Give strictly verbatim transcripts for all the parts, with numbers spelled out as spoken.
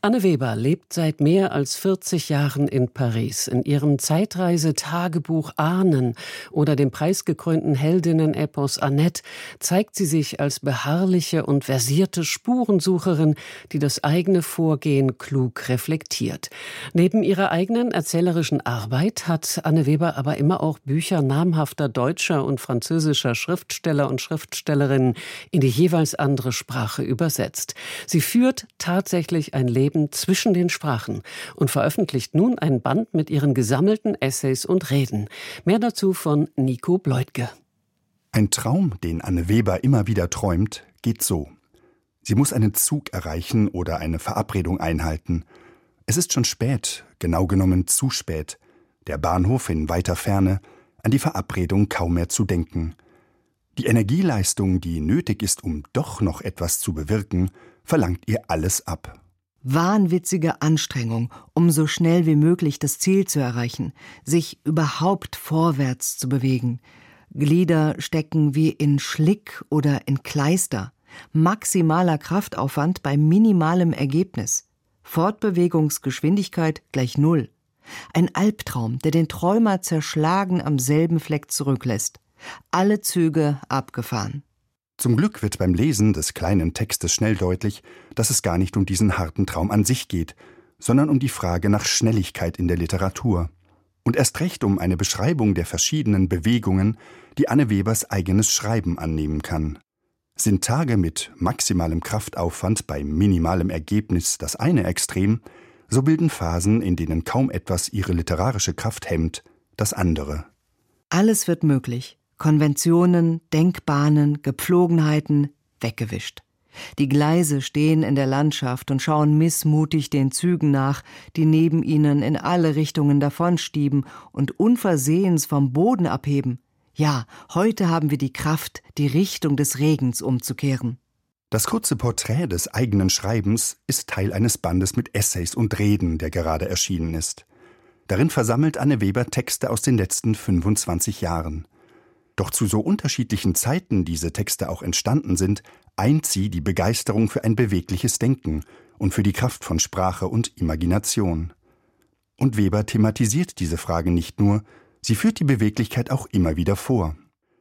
Anne Weber lebt seit mehr als vierzig Jahren in Paris. In ihrem Zeitreise-Tagebuch Ahnen oder dem preisgekrönten Heldinnen-Epos Annette zeigt sie sich als beharrliche und versierte Spurensucherin, die das eigene Vorgehen klug reflektiert. Neben ihrer eigenen erzählerischen Arbeit hat Anne Weber aber immer auch Bücher namhafter deutscher und französischer Schriftsteller und Schriftstellerinnen in die jeweils andere Sprache übersetzt. Sie führt tatsächlich ein Leben zwischen den Sprachen und veröffentlicht nun ein Band mit ihren gesammelten Essays und Reden. Mehr dazu von Nico Bleutge. Ein Traum, den Anne Weber immer wieder träumt, geht so. Sie muss einen Zug erreichen oder eine Verabredung einhalten. Es ist schon spät, genau genommen zu spät. Der Bahnhof in weiter Ferne, an die Verabredung kaum mehr zu denken. Die Energieleistung, die nötig ist, um doch noch etwas zu bewirken, verlangt ihr alles ab. Wahnwitzige Anstrengung, um so schnell wie möglich das Ziel zu erreichen, sich überhaupt vorwärts zu bewegen. Glieder stecken wie in Schlick oder in Kleister. Maximaler Kraftaufwand bei minimalem Ergebnis. Fortbewegungsgeschwindigkeit gleich Null. Ein Albtraum, der den Träumer zerschlagen am selben Fleck zurücklässt. Alle Züge abgefahren. Zum Glück wird beim Lesen des kleinen Textes schnell deutlich, dass es gar nicht um diesen harten Traum an sich geht, sondern um die Frage nach Schnelligkeit in der Literatur. Und erst recht um eine Beschreibung der verschiedenen Bewegungen, die Anne Webers eigenes Schreiben annehmen kann. Sind Tage mit maximalem Kraftaufwand bei minimalem Ergebnis das eine Extrem, so bilden Phasen, in denen kaum etwas ihre literarische Kraft hemmt, das andere. Alles wird möglich. Konventionen, Denkbahnen, Gepflogenheiten weggewischt. Die Gleise stehen in der Landschaft und schauen missmutig den Zügen nach, die neben ihnen in alle Richtungen davonstieben und unversehens vom Boden abheben. Ja, heute haben wir die Kraft, die Richtung des Regens umzukehren. Das kurze Porträt des eigenen Schreibens ist Teil eines Bandes mit Essays und Reden, der gerade erschienen ist. Darin versammelt Anne Weber Texte aus den letzten fünfundzwanzig Jahren. Doch zu so unterschiedlichen Zeiten diese Texte auch entstanden sind, eint sie die Begeisterung für ein bewegliches Denken und für die Kraft von Sprache und Imagination. Und Weber thematisiert diese Frage nicht nur, sie führt die Beweglichkeit auch immer wieder vor.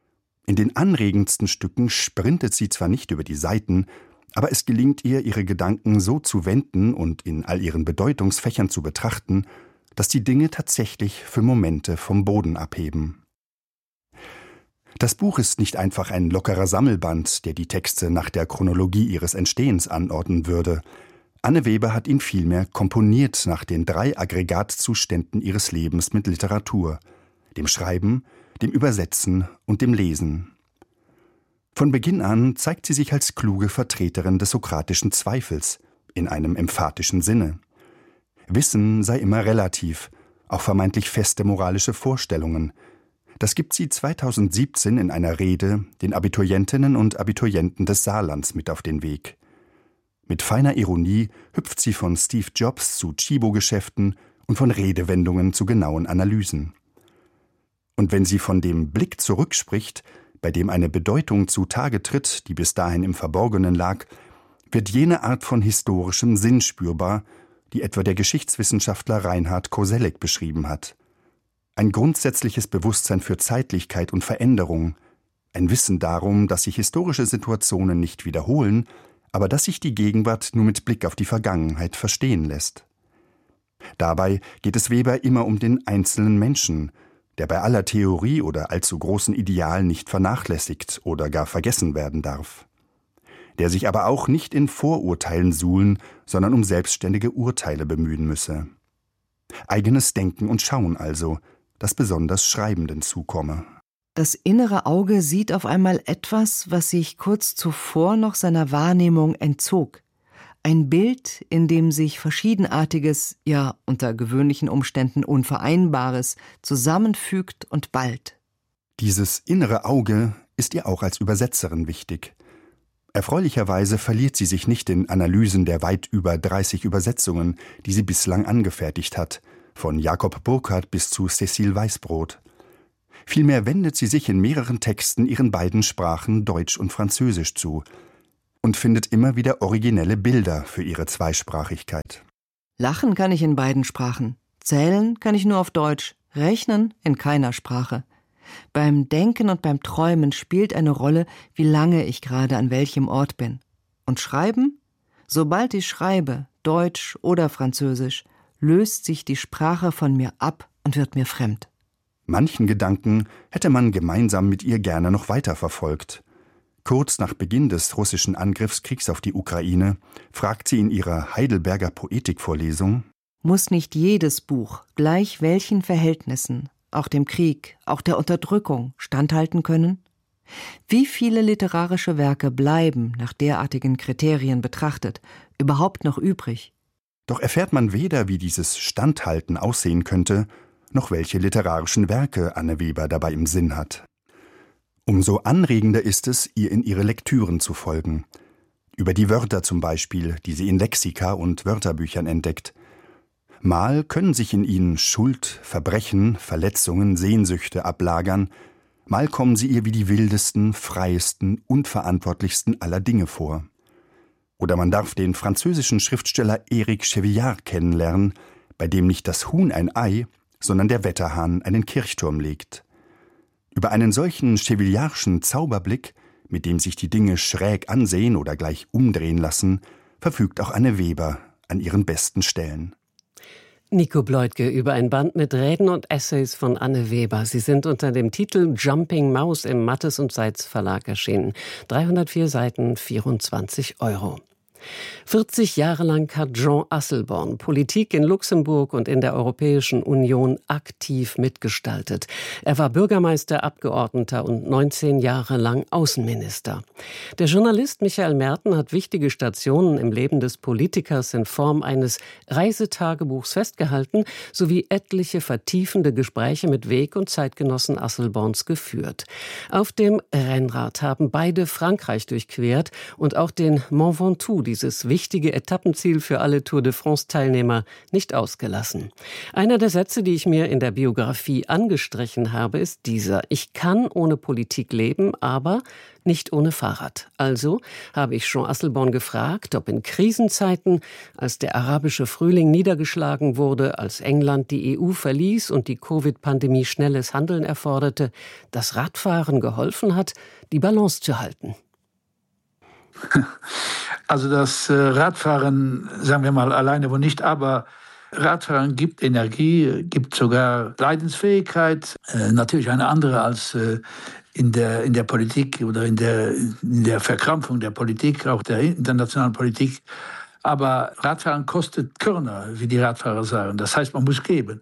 In den anregendsten Stücken sprintet sie zwar nicht über die Seiten, aber es gelingt ihr, ihre Gedanken so zu wenden und in all ihren Bedeutungsfächern zu betrachten, dass die Dinge tatsächlich für Momente vom Boden abheben. Das Buch ist nicht einfach ein lockerer Sammelband, der die Texte nach der Chronologie ihres Entstehens anordnen würde. Anne Weber hat ihn vielmehr komponiert nach den drei Aggregatzuständen ihres Lebens mit Literatur: dem Schreiben, dem Übersetzen und dem Lesen. Von Beginn an zeigt sie sich als kluge Vertreterin des sokratischen Zweifels, in einem emphatischen Sinne. Wissen sei immer relativ, auch vermeintlich feste moralische Vorstellungen. Das gibt sie zweitausendsiebzehn in einer Rede den Abiturientinnen und Abiturienten des Saarlands mit auf den Weg. Mit feiner Ironie hüpft sie von Steve Jobs zu Chibo-Geschäften und von Redewendungen zu genauen Analysen. Und wenn sie von dem Blick zurückspricht, bei dem eine Bedeutung zutage tritt, die bis dahin im Verborgenen lag, wird jene Art von historischem Sinn spürbar, die etwa der Geschichtswissenschaftler Reinhard Koselleck beschrieben hat. Ein grundsätzliches Bewusstsein für Zeitlichkeit und Veränderung, ein Wissen darum, dass sich historische Situationen nicht wiederholen, aber dass sich die Gegenwart nur mit Blick auf die Vergangenheit verstehen lässt. Dabei geht es Weber immer um den einzelnen Menschen, der bei aller Theorie oder allzu großen Idealen nicht vernachlässigt oder gar vergessen werden darf. Der sich aber auch nicht in Vorurteilen suhlen, sondern um selbstständige Urteile bemühen müsse. Eigenes Denken und Schauen also, das besonders Schreibenden zukomme. Das innere Auge sieht auf einmal etwas, was sich kurz zuvor noch seiner Wahrnehmung entzog. Ein Bild, in dem sich Verschiedenartiges, ja unter gewöhnlichen Umständen Unvereinbares, zusammenfügt und ballt. Dieses innere Auge ist ihr auch als Übersetzerin wichtig. Erfreulicherweise verliert sie sich nicht in Analysen der weit über dreißig Übersetzungen, die sie bislang angefertigt hat, von Jakob Burckhardt bis zu Cécile Weißbrot. Vielmehr wendet sie sich in mehreren Texten ihren beiden Sprachen Deutsch und Französisch zu und findet immer wieder originelle Bilder für ihre Zweisprachigkeit. Lachen kann ich in beiden Sprachen. Zählen kann ich nur auf Deutsch, rechnen in keiner Sprache. Beim Denken und beim Träumen spielt eine Rolle, wie lange ich gerade an welchem Ort bin. Und schreiben? Sobald ich schreibe, Deutsch oder Französisch, löst sich die Sprache von mir ab und wird mir fremd. Manchen Gedanken hätte man gemeinsam mit ihr gerne noch weiterverfolgt. Kurz nach Beginn des russischen Angriffskriegs auf die Ukraine fragt sie in ihrer Heidelberger Poetikvorlesung: Muss nicht jedes Buch, gleich welchen Verhältnissen, auch dem Krieg, auch der Unterdrückung, standhalten können? Wie viele literarische Werke bleiben, nach derartigen Kriterien betrachtet, überhaupt noch übrig? Doch erfährt man weder, wie dieses Standhalten aussehen könnte, noch welche literarischen Werke Anne Weber dabei im Sinn hat. Umso anregender ist es, ihr in ihre Lektüren zu folgen. Über die Wörter zum Beispiel, die sie in Lexika und Wörterbüchern entdeckt. Mal können sich in ihnen Schuld, Verbrechen, Verletzungen, Sehnsüchte ablagern, mal kommen sie ihr wie die wildesten, freiesten, unverantwortlichsten aller Dinge vor. Oder man darf den französischen Schriftsteller Éric Chevillard kennenlernen, bei dem nicht das Huhn ein Ei, sondern der Wetterhahn einen Kirchturm legt. Über einen solchen Chevillardschen Zauberblick, mit dem sich die Dinge schräg ansehen oder gleich umdrehen lassen, verfügt auch Anne Weber an ihren besten Stellen. Nico Bleutke über ein Band mit Reden und Essays von Anne Weber. Sie sind unter dem Titel Jumping Mouse im Mattes und Seitz Verlag erschienen. dreihundertvier Seiten, vierundzwanzig Euro. vierzig Jahre lang hat Jean Asselborn Politik in Luxemburg und in der Europäischen Union aktiv mitgestaltet. Er war Bürgermeister, Abgeordneter und neunzehn Jahre lang Außenminister. Der Journalist Michael Merten hat wichtige Stationen im Leben des Politikers in Form eines Reisetagebuchs festgehalten, sowie etliche vertiefende Gespräche mit Weg- und Zeitgenossen Asselborns geführt. Auf dem Rennrad haben beide Frankreich durchquert und auch den Mont Ventoux, dieses wichtige Etappenziel für alle Tour de France-Teilnehmer, nicht ausgelassen. Einer der Sätze, die ich mir in der Biografie angestrichen habe, ist dieser: Ich kann ohne Politik leben, aber nicht ohne Fahrrad. Also habe ich Jean Asselborn gefragt, ob in Krisenzeiten, als der arabische Frühling niedergeschlagen wurde, als England die E U verließ und die Covid-Pandemie schnelles Handeln erforderte, das Radfahren geholfen hat, die Balance zu halten. Also das äh, Radfahren, sagen wir mal, alleine wo nicht, aber Radfahren gibt Energie, gibt sogar Leidensfähigkeit, äh, natürlich eine andere als äh, in der, in der Politik oder in der, in der Verkrampfung der Politik, auch der internationalen Politik. Aber Radfahren kostet Körner, wie die Radfahrer sagen. Das heißt, man muss geben.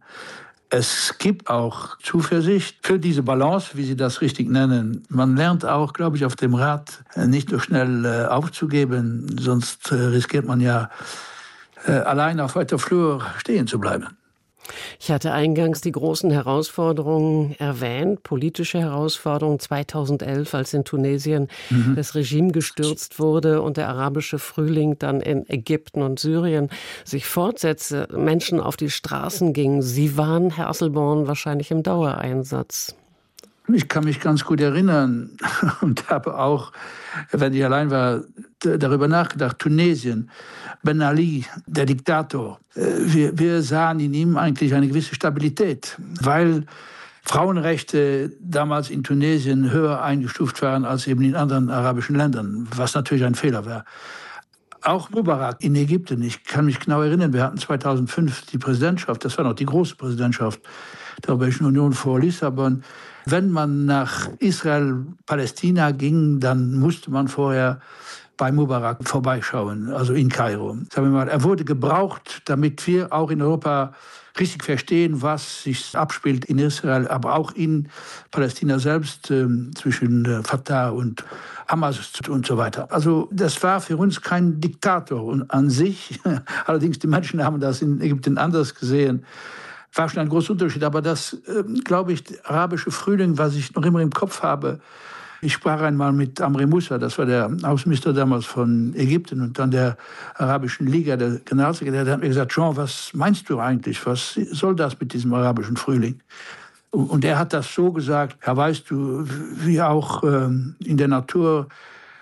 Es gibt auch Zuversicht für diese Balance, wie Sie das richtig nennen. Man lernt auch, glaube ich, auf dem Rad nicht so schnell äh, aufzugeben, sonst äh, riskiert man ja äh, allein auf weiter Flur stehen zu bleiben. Ich hatte eingangs die großen Herausforderungen erwähnt, politische Herausforderungen zweitausendelf, als in Tunesien mhm. das Regime gestürzt wurde und der arabische Frühling dann in Ägypten und Syrien sich fortsetzte, Menschen auf die Straßen gingen. Sie waren, Herr Asselborn, wahrscheinlich im Dauereinsatz. Ich kann mich ganz gut erinnern und habe auch, wenn ich allein war, darüber nachgedacht. Tunesien, Ben Ali, der Diktator. Wir, wir sahen in ihm eigentlich eine gewisse Stabilität, weil Frauenrechte damals in Tunesien höher eingestuft waren als eben in anderen arabischen Ländern, was natürlich ein Fehler war. Auch Mubarak in Ägypten, ich kann mich genau erinnern, wir hatten zweitausendfünf die Präsidentschaft, das war noch die große Präsidentschaft der Europäischen Union vor Lissabon. Wenn man nach Israel, Palästina ging, dann musste man vorher bei Mubarak vorbeischauen, also in Kairo. Sagen wir mal, er wurde gebraucht, damit wir auch in Europa richtig verstehen, was sich abspielt in Israel, aber auch in Palästina selbst, äh, zwischen äh, Fatah und Hamas und so weiter. Also das war für uns kein Diktator an sich. Allerdings die Menschen haben das in Ägypten anders gesehen. War schon ein großer Unterschied, aber das, äh, glaube ich, der arabische Frühling, was ich noch immer im Kopf habe. Ich sprach einmal mit Amri Moussa, das war der Außenminister damals von Ägypten und dann der Arabischen Liga, der Generalsekretär, der hat mir gesagt: Jean, was meinst du eigentlich? Was soll das mit diesem arabischen Frühling? Und er hat das so gesagt: Ja, weißt du, wie auch ähm, in der Natur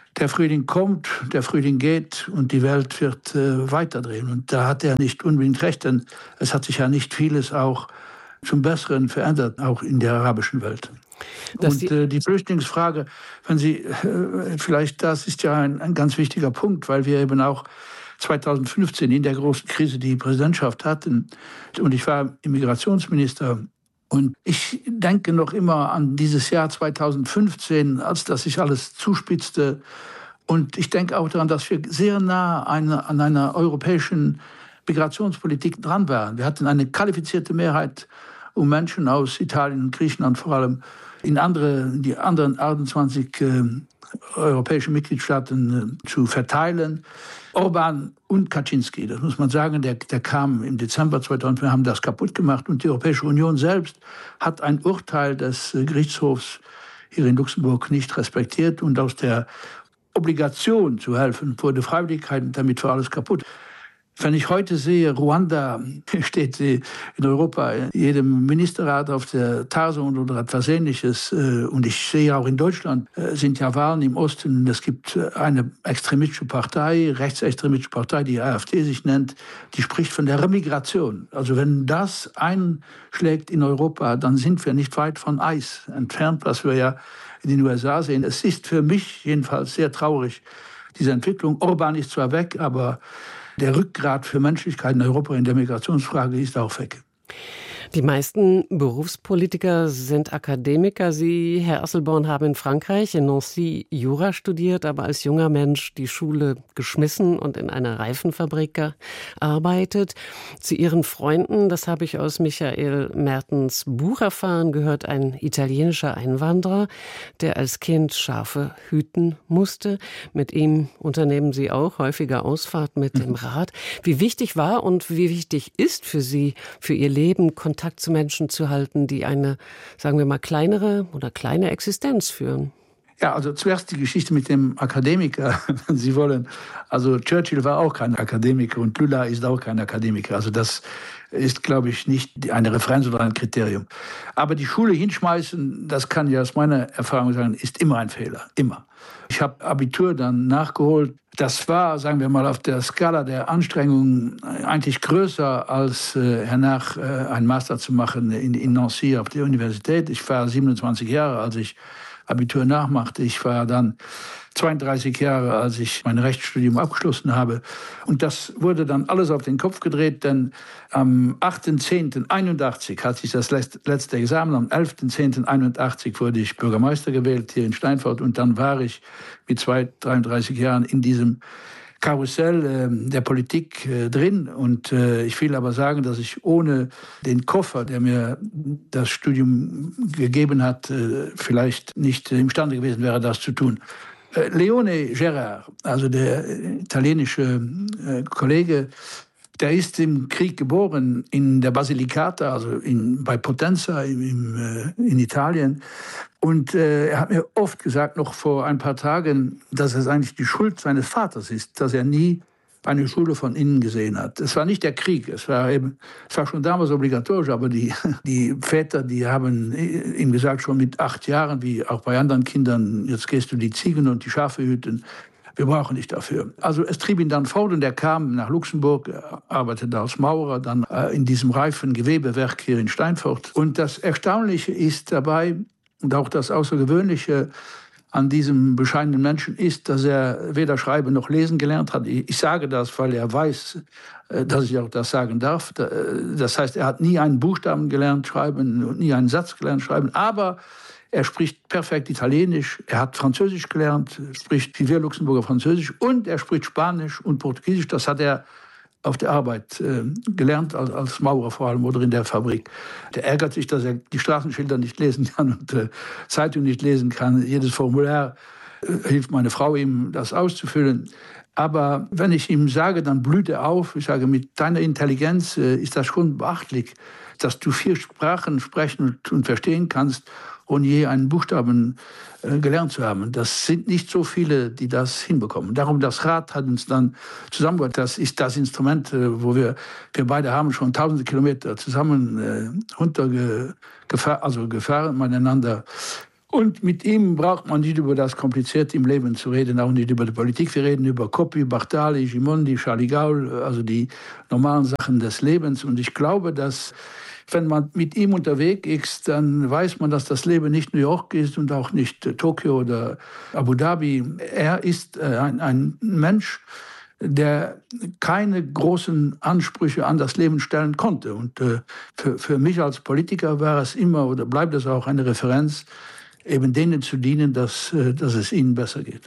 der Frühling kommt, der Frühling geht und die Welt wird äh, weiterdrehen. Und da hat er nicht unbedingt recht, denn es hat sich ja nicht vieles auch zum Besseren verändert, auch in der arabischen Welt. Das und die, äh, die Flüchtlingsfrage, wenn Sie, äh, vielleicht das ist ja ein, ein ganz wichtiger Punkt, weil wir eben auch zweitausendfünfzehn in der großen Krise die Präsidentschaft hatten und ich war Immigrationsminister. Und ich denke noch immer an dieses Jahr zweitausendfünfzehn, als das sich alles zuspitzte. Und ich denke auch daran, dass wir sehr nah eine, an einer europäischen Migrationspolitik dran waren. Wir hatten eine qualifizierte Mehrheit, um Menschen aus Italien und Griechenland vor allem in andere, die anderen achtundzwanzig äh, europäischen Mitgliedstaaten äh, zu verteilen. Orbán und Kaczynski, das muss man sagen, der, der kam im Dezember zweitausendfünf, wir haben das kaputt gemacht. Und die Europäische Union selbst hat ein Urteil des äh, Gerichtshofs hier in Luxemburg nicht respektiert. Und aus der Obligation zu helfen wurde Freiwilligkeit und damit war alles kaputt. Wenn ich heute sehe, Ruanda steht in Europa, in jedem Ministerrat auf der Tagung oder etwas Ähnliches. Und ich sehe auch in Deutschland sind ja Wahlen im Osten. Es gibt eine extremistische Partei, rechtsextremistische Partei, die AfD sich nennt, die spricht von der Remigration. Also wenn das einschlägt in Europa, dann sind wir nicht weit von Eis entfernt, was wir ja in den U S A sehen. Es ist für mich jedenfalls sehr traurig, diese Entwicklung. Orbán ist zwar weg, aber der Rückgrat für Menschlichkeit in Europa in der Migrationsfrage ist auch weg. Die meisten Berufspolitiker sind Akademiker. Sie, Herr Asselborn, haben in Frankreich, in Nancy, Jura studiert, aber als junger Mensch die Schule geschmissen und in einer Reifenfabrik gearbeitet. Zu Ihren Freunden, das habe ich aus Michael Mertens Buch erfahren, gehört ein italienischer Einwanderer, der als Kind Schafe hüten musste. Mit ihm unternehmen Sie auch häufiger Ausfahrt mit dem Rad. Wie wichtig war und wie wichtig ist für Sie, für Ihr Leben, Kontakt zu Menschen zu halten, die eine, sagen wir mal, kleinere oder kleine Existenz führen? Ja, also zuerst die Geschichte mit dem Akademiker, wenn Sie wollen. Also Churchill war auch kein Akademiker und Lula ist auch kein Akademiker. Also das ist, glaube ich, nicht eine Referenz oder ein Kriterium. Aber die Schule hinschmeißen, das kann ja aus meiner Erfahrung sagen, ist immer ein Fehler, immer. Ich habe Abitur dann nachgeholt. Das war, sagen wir mal, auf der Skala der Anstrengungen eigentlich größer, als äh, hernach äh, einen Master zu machen in, in Nancy auf der Universität. Ich war siebenundzwanzig Jahre, als ich Abitur nachmachte. Ich war dann zweiunddreißig Jahre, als ich mein Rechtsstudium abgeschlossen habe. Und das wurde dann alles auf den Kopf gedreht, denn am achten zehnten einundachtzig hatte ich das letzte Examen, am elften zehnten einundachtzig wurde ich Bürgermeister gewählt hier in Steinfurt und dann war ich mit dreiunddreißig Jahren in diesem Karussell äh, der Politik äh, drin. Und äh, ich will aber sagen, dass ich ohne den Koffer, der mir das Studium gegeben hat, äh, vielleicht nicht imstande gewesen wäre, das zu tun. Äh, Leone Gerard, also der italienische äh, Kollege, der ist im Krieg geboren in der Basilicata, also in, bei Potenza im, im, äh, in Italien. Und äh, er hat mir oft gesagt, noch vor ein paar Tagen, dass es eigentlich die Schuld seines Vaters ist, dass er nie eine Schule von innen gesehen hat. Es war nicht der Krieg, es war eben, es war schon damals obligatorisch, aber die, die Väter, die haben ihm gesagt, schon mit acht Jahren, wie auch bei anderen Kindern, jetzt gehst du die Ziegen und die Schafe hüten. Wir brauchen dich dafür. Also es trieb ihn dann fort und er kam nach Luxemburg, arbeitete als Maurer, dann in diesem reifen Gewebewerk hier in Steinfurt. Und das Erstaunliche ist dabei, und auch das Außergewöhnliche an diesem bescheidenen Menschen ist, dass er weder schreiben noch lesen gelernt hat. Ich sage das, weil er weiß, dass ich auch das sagen darf. Das heißt, er hat nie einen Buchstaben gelernt schreiben und nie einen Satz gelernt schreiben, aber er spricht perfekt Italienisch, er hat Französisch gelernt, spricht wie wir Luxemburger Französisch und er spricht Spanisch und Portugiesisch. Das hat er auf der Arbeit äh, gelernt, als, als Maurer vor allem oder in der Fabrik. Der ärgert sich, dass er die Straßenschilder nicht lesen kann und äh, Zeitung nicht lesen kann. Jedes Formular äh, hilft meine Frau ihm, das auszufüllen. Aber wenn ich ihm sage, dann blüht er auf. Ich sage, mit deiner Intelligenz äh, ist das schon beachtlich, dass du vier Sprachen sprechen und, und verstehen kannst, ohne je einen Buchstaben äh, gelernt zu haben. Das sind nicht so viele, die das hinbekommen. Darum das Rad hat uns dann zusammengebracht. Das ist das Instrument, äh, wo wir, wir beide haben schon tausende Kilometer zusammen äh, runtergefahren, also gefahren miteinander. Und mit ihm braucht man nicht über das Komplizierte im Leben zu reden, auch nicht über die Politik. Wir reden über Coppi, Bartali, Gimondi, Charlie Gaulle, also die normalen Sachen des Lebens. Und ich glaube, dass wenn man mit ihm unterwegs ist, dann weiß man, dass das Leben nicht New York ist und auch nicht Tokio oder Abu Dhabi. Er ist ein, ein Mensch, der keine großen Ansprüche an das Leben stellen konnte. Und äh, für, für mich als Politiker war es immer oder bleibt es auch eine Referenz, eben denen zu dienen, dass, äh, dass es ihnen besser geht.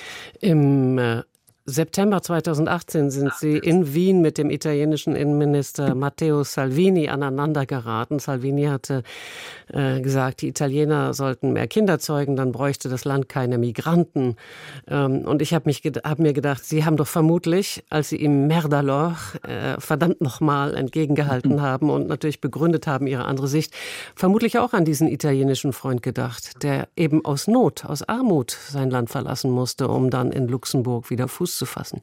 Im äh September zweitausendachtzehn sind Sie in Wien mit dem italienischen Innenminister Matteo Salvini aneinandergeraten. Salvini hatte äh, gesagt, die Italiener sollten mehr Kinder zeugen, dann bräuchte das Land keine Migranten. Ähm, und ich habe hab mir gedacht, Sie haben doch vermutlich, als Sie ihm Merdalor äh, verdammt nochmal entgegengehalten haben und natürlich begründet haben, Ihre andere Sicht, vermutlich auch an diesen italienischen Freund gedacht, der eben aus Not, aus Armut sein Land verlassen musste, um dann in Luxemburg wieder Fuß zu fassen.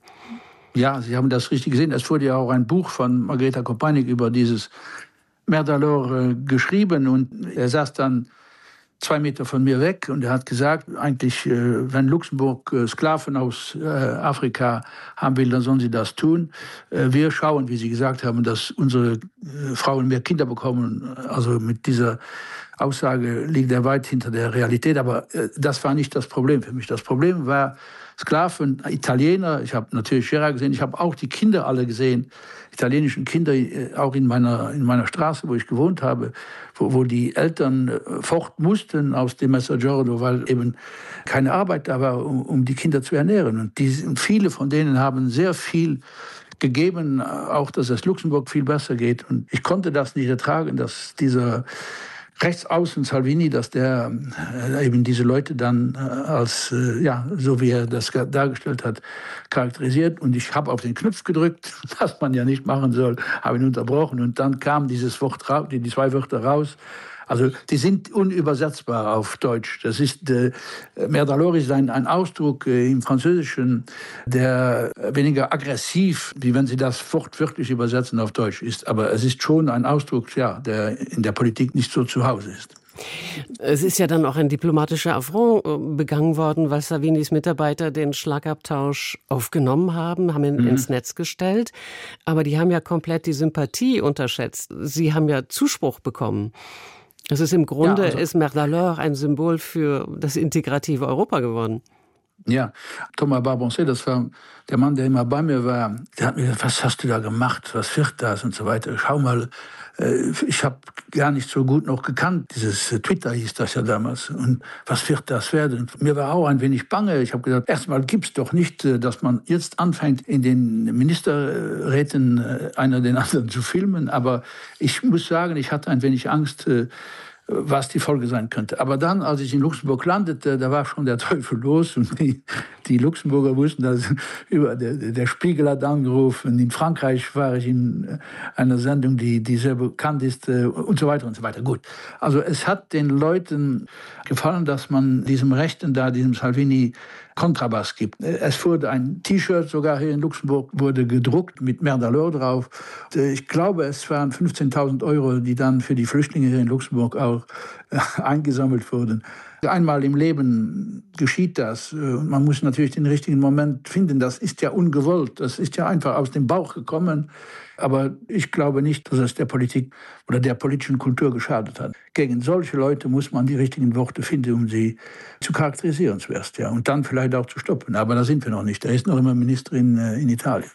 Ja, Sie haben das richtig gesehen. Es wurde ja auch ein Buch von Margherita Kopanik über dieses Merdalor äh, geschrieben und er saß dann zwei Meter von mir weg und er hat gesagt, eigentlich, äh, wenn Luxemburg äh, Sklaven aus äh, Afrika haben will, dann sollen sie das tun. Äh, wir schauen, wie Sie gesagt haben, dass unsere äh, Frauen mehr Kinder bekommen. Also mit dieser Aussage liegt er weit hinter der Realität, aber äh, das war nicht das Problem für mich. Das Problem war, Sklaven, Italiener, ich habe natürlich Scherer gesehen, ich habe auch die Kinder alle gesehen, italienischen Kinder, auch in meiner, in meiner Straße, wo ich gewohnt habe, wo, wo die Eltern fort mussten aus dem Mezzogiorno, weil eben keine Arbeit da war, um, um die Kinder zu ernähren. Und, die, und viele von denen haben sehr viel gegeben, auch dass es Luxemburg viel besser geht. Und ich konnte das nicht ertragen, dass dieser Rechtsaußen Salvini, dass der äh, eben diese Leute dann äh, als, äh, ja, so wie er das dargestellt hat, charakterisiert. Und ich habe auf den Knopf gedrückt, was man ja nicht machen soll, habe ihn unterbrochen. Und dann kam dieses Wort raus, die, die zwei Wörter raus. Also die sind unübersetzbar auf Deutsch. Das ist, äh, Merdalor ist ein, ein Ausdruck äh, im Französischen, der weniger aggressiv, wie wenn Sie das wortwörtlich übersetzen auf Deutsch ist. Aber es ist schon ein Ausdruck, ja, der in der Politik nicht so zu Hause ist. Es ist ja dann auch ein diplomatischer Affront begangen worden, weil Salvinis Mitarbeiter den Schlagabtausch aufgenommen haben, haben ihn mhm. ins Netz gestellt. Aber die haben ja komplett die Sympathie unterschätzt. Sie haben ja Zuspruch bekommen. Das ist im Grunde, ja, also, ist Merdalor ein Symbol für das integrative Europa geworden. Ja, Thomas Barboncet, das war der Mann, der immer bei mir war, der hat mir gesagt, was hast du da gemacht, was wird das und so weiter. Schau mal, ich habe gar nicht so gut noch gekannt, dieses Twitter hieß das ja damals. Und was wird das werden? Mir war auch ein wenig bange. Ich habe gesagt, erstmal gibt es doch nicht, dass man jetzt anfängt, in den Ministerräten einer den anderen zu filmen. Aber ich muss sagen, ich hatte ein wenig Angst, was die Folge sein könnte. Aber dann, als ich in Luxemburg landete, da war schon der Teufel los und die, die Luxemburger wussten, dass über der, der Spiegel hat angerufen. In Frankreich war ich in einer Sendung, die, die sehr bekannt ist und so weiter und so weiter. Gut. Also es hat den Leuten gefallen, dass man diesem Rechten da, diesem Salvini, Kontrabass gibt. Es wurde ein T-Shirt, sogar hier in Luxemburg, wurde gedruckt mit Merdalor drauf. Ich glaube, es waren fünfzehntausend Euro, die dann für die Flüchtlinge hier in Luxemburg auch äh, eingesammelt wurden. Einmal im Leben geschieht das. Und man muss natürlich den richtigen Moment finden. Das ist ja ungewollt. Das ist ja einfach aus dem Bauch gekommen. Aber ich glaube nicht, dass es der Politik oder der politischen Kultur geschadet hat. Gegen solche Leute muss man die richtigen Worte finden, um sie zu charakterisieren zuerst. Ja. Und dann vielleicht auch zu stoppen. Aber da sind wir noch nicht. Er ist noch immer Minister in, in Italien.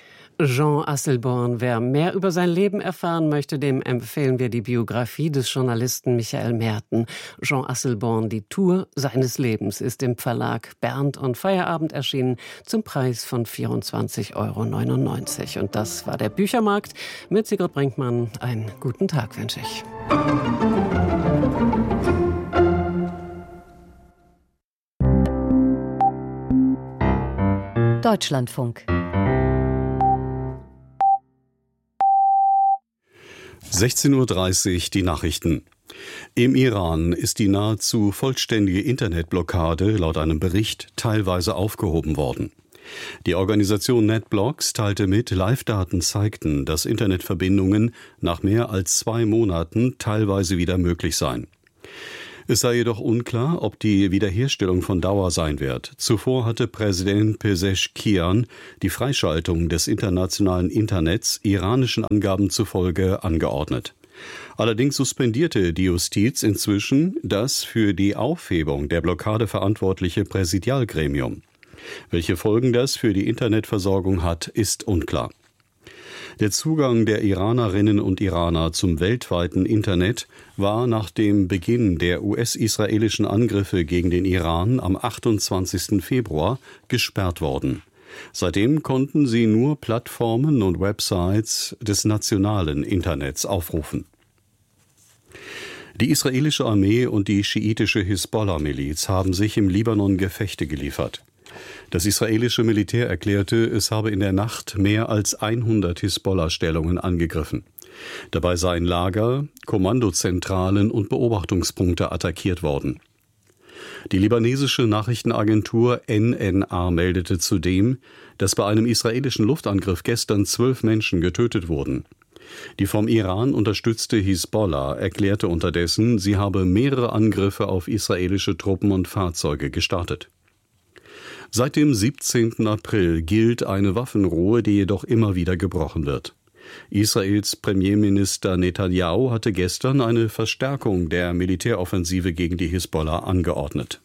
Jean Asselborn. Wer mehr über sein Leben erfahren möchte, dem empfehlen wir die Biografie des Journalisten Michael Merten. Jean Asselborn, die Tour seines Lebens, ist im Verlag Bernd und Feierabend erschienen zum Preis von vierundzwanzig Euro neunundneunzig. Und das war der Büchermarkt. Mit Sigrid Brinkmann einen guten Tag wünsche ich. Deutschlandfunk. sechzehn Uhr dreißig, die Nachrichten. Im Iran ist die nahezu vollständige Internetblockade laut einem Bericht teilweise aufgehoben worden. Die Organisation NetBlocks teilte mit, Live-Daten zeigten, dass Internetverbindungen nach mehr als zwei Monaten teilweise wieder möglich seien. Es sei jedoch unklar, ob die Wiederherstellung von Dauer sein wird. Zuvor hatte Präsident Pezeshkian die Freischaltung des internationalen Internets iranischen Angaben zufolge angeordnet. Allerdings suspendierte die Justiz inzwischen das für die Aufhebung der Blockade verantwortliche Präsidialgremium. Welche Folgen das für die Internetversorgung hat, ist unklar. Der Zugang der Iranerinnen und Iraner zum weltweiten Internet war nach dem Beginn der U S-israelischen Angriffe gegen den Iran am achtundzwanzigsten Februar gesperrt worden. Seitdem konnten sie nur Plattformen und Websites des nationalen Internets aufrufen. Die israelische Armee und die schiitische Hisbollah-Miliz haben sich im Libanon Gefechte geliefert. Das israelische Militär erklärte, es habe in der Nacht mehr als hundert Hisbollah-Stellungen angegriffen. Dabei seien Lager, Kommandozentralen und Beobachtungspunkte attackiert worden. Die libanesische Nachrichtenagentur N N A meldete zudem, dass bei einem israelischen Luftangriff gestern zwölf Menschen getötet wurden. Die vom Iran unterstützte Hisbollah erklärte unterdessen, sie habe mehrere Angriffe auf israelische Truppen und Fahrzeuge gestartet. Seit dem siebzehnten April gilt eine Waffenruhe, die jedoch immer wieder gebrochen wird. Israels Premierminister Netanyahu hatte gestern eine Verstärkung der Militäroffensive gegen die Hisbollah angeordnet.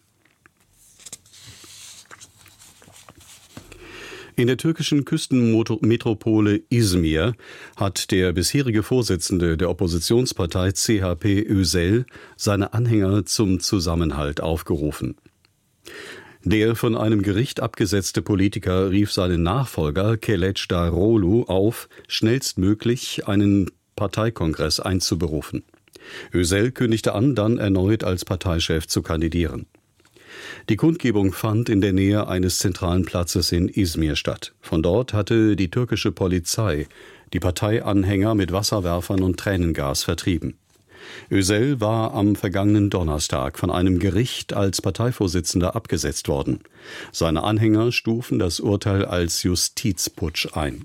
In der türkischen Küstenmetropole Izmir hat der bisherige Vorsitzende der Oppositionspartei C H P Özel seine Anhänger zum Zusammenhalt aufgerufen. Der von einem Gericht abgesetzte Politiker rief seinen Nachfolger Kılıçdaroğlu auf, schnellstmöglich einen Parteikongress einzuberufen. Özel kündigte an, dann erneut als Parteichef zu kandidieren. Die Kundgebung fand in der Nähe eines zentralen Platzes in Izmir statt. Von dort hatte die türkische Polizei die Parteianhänger mit Wasserwerfern und Tränengas vertrieben. Özel war am vergangenen Donnerstag von einem Gericht als Parteivorsitzender abgesetzt worden. Seine Anhänger stufen das Urteil als Justizputsch ein.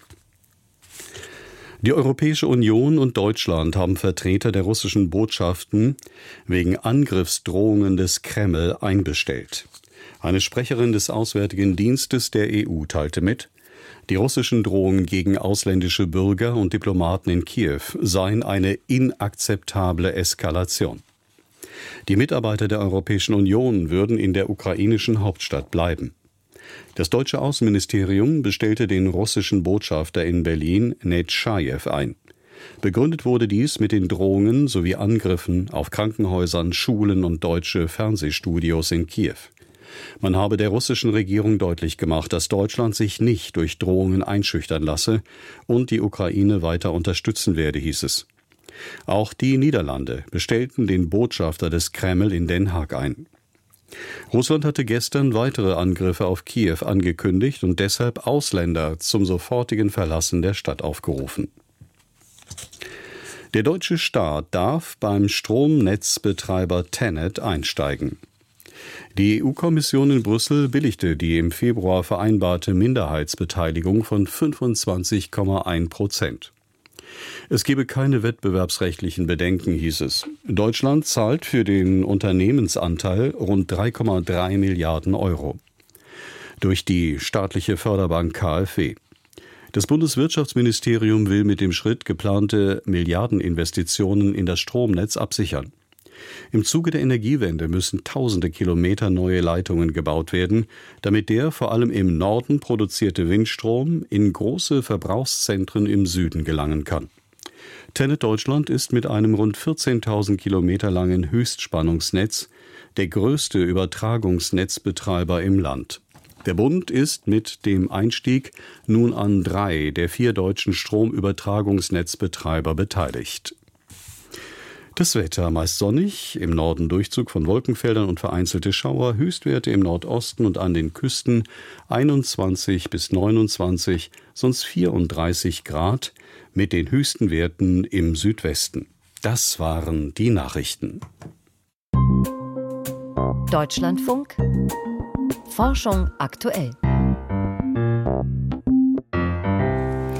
Die Europäische Union und Deutschland haben Vertreter der russischen Botschaften wegen Angriffsdrohungen des Kreml einbestellt. Eine Sprecherin des Auswärtigen Dienstes der E U teilte mit, die russischen Drohungen gegen ausländische Bürger und Diplomaten in Kiew seien eine inakzeptable Eskalation. Die Mitarbeiter der Europäischen Union würden in der ukrainischen Hauptstadt bleiben. Das deutsche Außenministerium bestellte den russischen Botschafter in Berlin, Netschajew, ein. Begründet wurde dies mit den Drohungen sowie Angriffen auf Krankenhäusern, Schulen und deutsche Fernsehstudios in Kiew. Man habe der russischen Regierung deutlich gemacht, dass Deutschland sich nicht durch Drohungen einschüchtern lasse und die Ukraine weiter unterstützen werde, hieß es. Auch die Niederlande bestellten den Botschafter des Kreml in Den Haag ein. Russland hatte gestern weitere Angriffe auf Kiew angekündigt und deshalb Ausländer zum sofortigen Verlassen der Stadt aufgerufen. Der deutsche Staat darf beim Stromnetzbetreiber TenneT einsteigen. Die E U-Kommission in Brüssel billigte die im Februar vereinbarte Minderheitsbeteiligung von fünfundzwanzig Komma eins Prozent. Es gebe keine wettbewerbsrechtlichen Bedenken, hieß es. Deutschland zahlt für den Unternehmensanteil rund drei Komma drei Milliarden Euro durch die staatliche Förderbank K f W. Das Bundeswirtschaftsministerium will mit dem Schritt geplante Milliardeninvestitionen in das Stromnetz absichern. Im Zuge der Energiewende müssen tausende Kilometer neue Leitungen gebaut werden, damit der vor allem im Norden produzierte Windstrom in große Verbrauchszentren im Süden gelangen kann. TenneT Deutschland ist mit einem rund vierzehntausend Kilometer langen Höchstspannungsnetz der größte Übertragungsnetzbetreiber im Land. Der Bund ist mit dem Einstieg nun an drei der vier deutschen Stromübertragungsnetzbetreiber beteiligt. Das Wetter meist sonnig, im Norden Durchzug von Wolkenfeldern und vereinzelte Schauer, Höchstwerte im Nordosten und an den Küsten einundzwanzig bis neunundzwanzig, sonst vierunddreißig Grad, mit den höchsten Werten im Südwesten. Das waren die Nachrichten. Deutschlandfunk Forschung aktuell.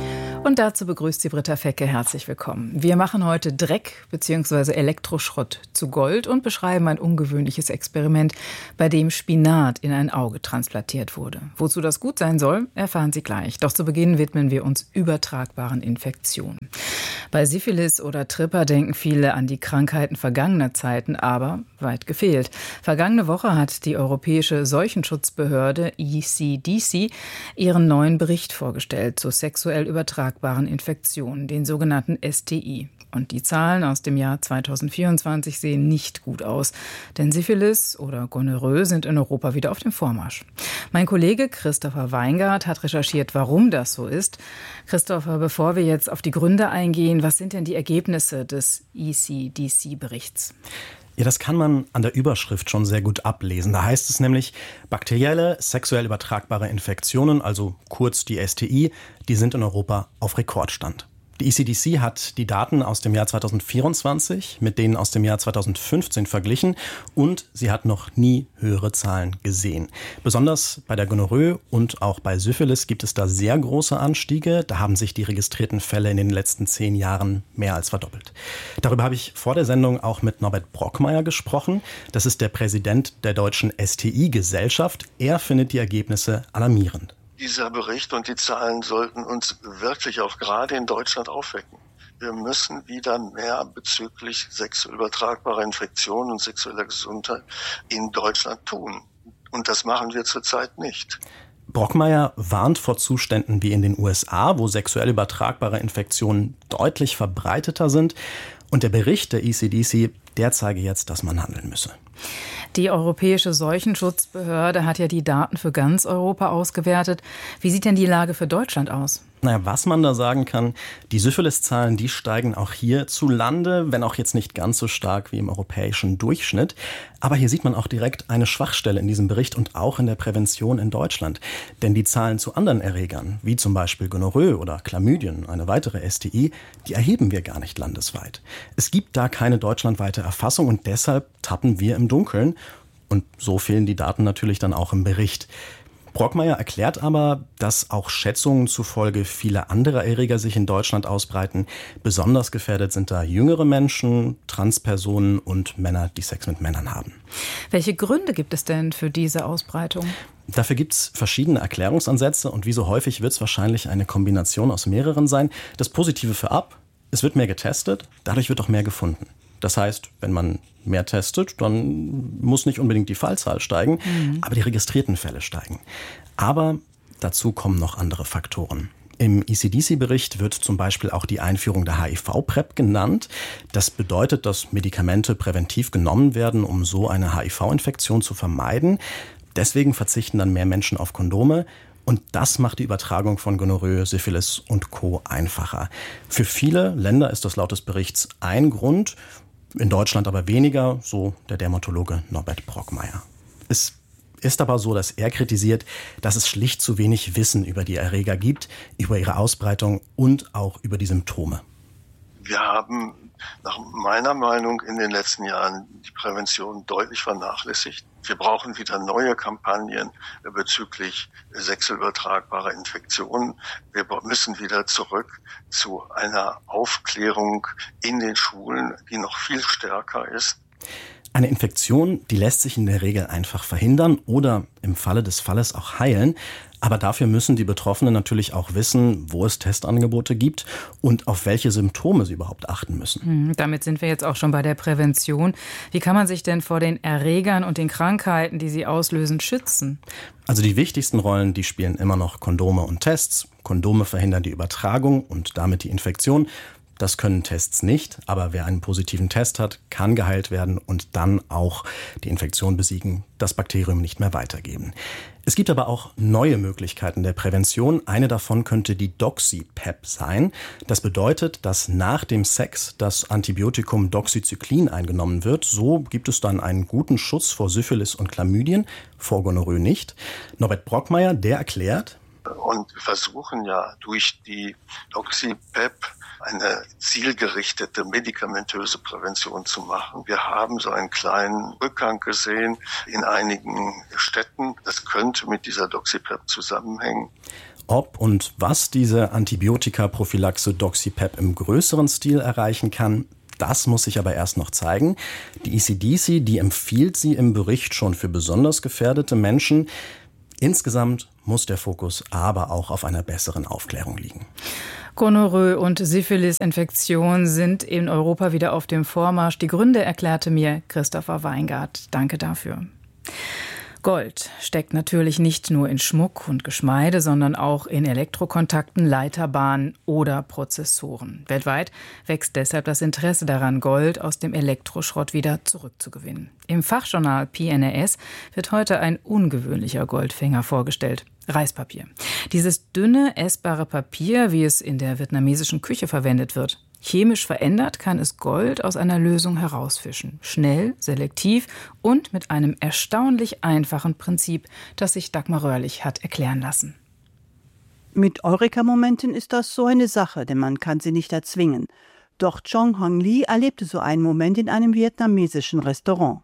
Und dazu begrüßt Sie Britta Fecke. Herzlich willkommen. Wir machen heute Dreck bzw. Elektroschrott zu Gold und beschreiben ein ungewöhnliches Experiment, bei dem Spinat in ein Auge transplantiert wurde. Wozu das gut sein soll, erfahren Sie gleich. Doch zu Beginn widmen wir uns übertragbaren Infektionen. Bei Syphilis oder Tripper denken viele an die Krankheiten vergangener Zeiten, aber weit gefehlt. Vergangene Woche hat die Europäische Seuchenschutzbehörde E C D C ihren neuen Bericht vorgestellt zu sexuell übertragbaren Infektionen, den sogenannten S T I. Und die Zahlen aus dem Jahr zweitausendvierundzwanzig sehen nicht gut aus, denn Syphilis oder Gonorrhoe sind in Europa wieder auf dem Vormarsch. Mein Kollege Christopher Weingart hat recherchiert, warum das so ist. Christopher, bevor wir jetzt auf die Gründe eingehen, was sind denn die Ergebnisse des E C D C-Berichts? Ja, das kann man an der Überschrift schon sehr gut ablesen. Da heißt es nämlich, bakterielle, sexuell übertragbare Infektionen, also kurz die S T I, die sind in Europa auf Rekordstand. Die E C D C hat die Daten aus dem Jahr zweitausendvierundzwanzig mit denen aus dem Jahr zweitausendfünfzehn verglichen und sie hat noch nie höhere Zahlen gesehen. Besonders bei der Gonorrhoe und auch bei Syphilis gibt es da sehr große Anstiege. Da haben sich die registrierten Fälle in den letzten zehn Jahren mehr als verdoppelt. Darüber habe ich vor der Sendung auch mit Norbert Brockmeier gesprochen. Das ist der Präsident der Deutschen S T I-Gesellschaft. Er findet die Ergebnisse alarmierend. Dieser Bericht und die Zahlen sollten uns wirklich auch gerade in Deutschland aufwecken. Wir müssen wieder mehr bezüglich sexuell übertragbarer Infektionen und sexueller Gesundheit in Deutschland tun. Und das machen wir zurzeit nicht. Brockmeier warnt vor Zuständen wie in den U S A, wo sexuell übertragbare Infektionen deutlich verbreiteter sind. Und der Bericht der E C D C, der zeige jetzt, dass man handeln müsse. Die Europäische Seuchenschutzbehörde hat ja die Daten für ganz Europa ausgewertet. Wie sieht denn die Lage für Deutschland aus? Naja, was man da sagen kann, die Syphilis-Zahlen, die steigen auch hier zu Lande, wenn auch jetzt nicht ganz so stark wie im europäischen Durchschnitt. Aber hier sieht man auch direkt eine Schwachstelle in diesem Bericht und auch in der Prävention in Deutschland. Denn die Zahlen zu anderen Erregern, wie zum Beispiel Gonorrhoe oder Chlamydien, eine weitere S T I, die erheben wir gar nicht landesweit. Es gibt da keine deutschlandweite Erfassung und deshalb tappen wir im Dunkeln. Und so fehlen die Daten natürlich dann auch im Bericht. Brockmeier erklärt aber, dass auch Schätzungen zufolge viele andere Erreger sich in Deutschland ausbreiten. Besonders gefährdet sind da jüngere Menschen, Transpersonen und Männer, die Sex mit Männern haben. Welche Gründe gibt es denn für diese Ausbreitung? Dafür gibt es verschiedene Erklärungsansätze und wie so häufig wird es wahrscheinlich eine Kombination aus mehreren sein. Das Positive für ab, es wird mehr getestet, dadurch wird auch mehr gefunden. Das heißt, wenn man mehr testet, dann muss nicht unbedingt die Fallzahl steigen, mhm. aber die registrierten Fälle steigen. Aber dazu kommen noch andere Faktoren. Im E C D C-Bericht wird zum Beispiel auch die Einführung der H I V-PrEP genannt. Das bedeutet, dass Medikamente präventiv genommen werden, um so eine H I V-Infektion zu vermeiden. Deswegen verzichten dann mehr Menschen auf Kondome. Und das macht die Übertragung von Gonorrhoe, Syphilis und Co. einfacher. Für viele Länder ist das laut des Berichts ein Grund, in Deutschland aber weniger, so der Dermatologe Norbert Brockmeier. Es ist aber so, dass er kritisiert, dass es schlicht zu wenig Wissen über die Erreger gibt, über ihre Ausbreitung und auch über die Symptome. Wir haben nach meiner Meinung in den letzten Jahren die Prävention deutlich vernachlässigt. Wir brauchen wieder neue Kampagnen bezüglich sexuell übertragbarer Infektionen. Wir müssen wieder zurück zu einer Aufklärung in den Schulen, die noch viel stärker ist. Eine Infektion, die lässt sich in der Regel einfach verhindern oder im Falle des Falles auch heilen. Aber dafür müssen die Betroffenen natürlich auch wissen, wo es Testangebote gibt und auf welche Symptome sie überhaupt achten müssen. Damit sind wir jetzt auch schon bei der Prävention. Wie kann man sich denn vor den Erregern und den Krankheiten, die sie auslösen, schützen? Also die wichtigsten Rollen, die spielen immer noch Kondome und Tests. Kondome verhindern die Übertragung und damit die Infektion. Das können Tests nicht, aber wer einen positiven Test hat, kann geheilt werden und dann auch die Infektion besiegen, das Bakterium nicht mehr weitergeben. Es gibt aber auch neue Möglichkeiten der Prävention. Eine davon könnte die Doxy-PrEP sein. Das bedeutet, dass nach dem Sex das Antibiotikum Doxycyclin eingenommen wird. So gibt es dann einen guten Schutz vor Syphilis und Chlamydien, vor Gonorrhoe nicht. Norbert Brockmeier, der erklärt: Und wir versuchen ja durch die Doxy-PrEP eine zielgerichtete medikamentöse Prävention zu machen. Wir haben so einen kleinen Rückgang gesehen in einigen Städten. Das könnte mit dieser Doxy-PrEP zusammenhängen. Ob und was diese Antibiotika-Prophylaxe Doxypep im größeren Stil erreichen kann, das muss sich aber erst noch zeigen. Die E C D C, die empfiehlt sie im Bericht schon für besonders gefährdete Menschen. Insgesamt muss der Fokus aber auch auf einer besseren Aufklärung liegen. Gonorrhoe und Syphilis-Infektion sind in Europa wieder auf dem Vormarsch. Die Gründe erklärte mir Christopher Weingart. Danke dafür. Gold steckt natürlich nicht nur in Schmuck und Geschmeide, sondern auch in Elektrokontakten, Leiterbahnen oder Prozessoren. Weltweit wächst deshalb das Interesse daran, Gold aus dem Elektroschrott wieder zurückzugewinnen. Im Fachjournal P N A S wird heute ein ungewöhnlicher Goldfänger vorgestellt. Reispapier. Dieses dünne, essbare Papier, wie es in der vietnamesischen Küche verwendet wird. Chemisch verändert kann es Gold aus einer Lösung herausfischen. Schnell, selektiv und mit einem erstaunlich einfachen Prinzip, das sich Dagmar Röhrlich hat erklären lassen. Mit Eureka-Momenten ist das so eine Sache, denn man kann sie nicht erzwingen. Doch Chong Hong Lee erlebte so einen Moment in einem vietnamesischen Restaurant.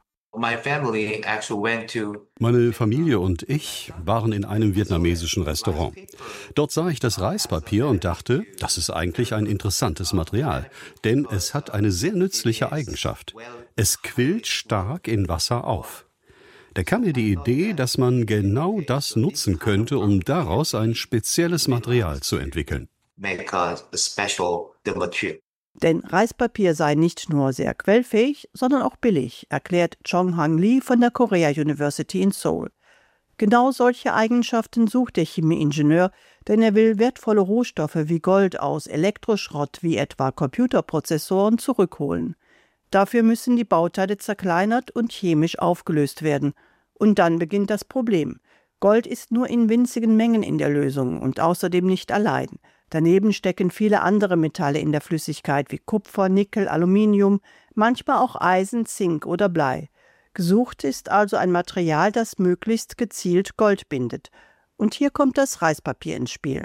Meine Familie und ich waren in einem vietnamesischen Restaurant. Dort sah ich das Reispapier und dachte, das ist eigentlich ein interessantes Material, denn es hat eine sehr nützliche Eigenschaft. Es quillt stark in Wasser auf. Da kam mir die Idee, dass man genau das nutzen könnte, um daraus ein spezielles Material zu entwickeln. Denn Reispapier sei nicht nur sehr quellfähig, sondern auch billig, erklärt Chong Hong Lee von der Korea University in Seoul. Genau solche Eigenschaften sucht der Chemieingenieur, denn er will wertvolle Rohstoffe wie Gold aus Elektroschrott wie etwa Computerprozessoren zurückholen. Dafür müssen die Bauteile zerkleinert und chemisch aufgelöst werden. Und dann beginnt das Problem. Gold ist nur in winzigen Mengen in der Lösung und außerdem nicht allein. Daneben stecken viele andere Metalle in der Flüssigkeit wie Kupfer, Nickel, Aluminium, manchmal auch Eisen, Zink oder Blei. Gesucht ist also ein Material, das möglichst gezielt Gold bindet. Und hier kommt das Reispapier ins Spiel.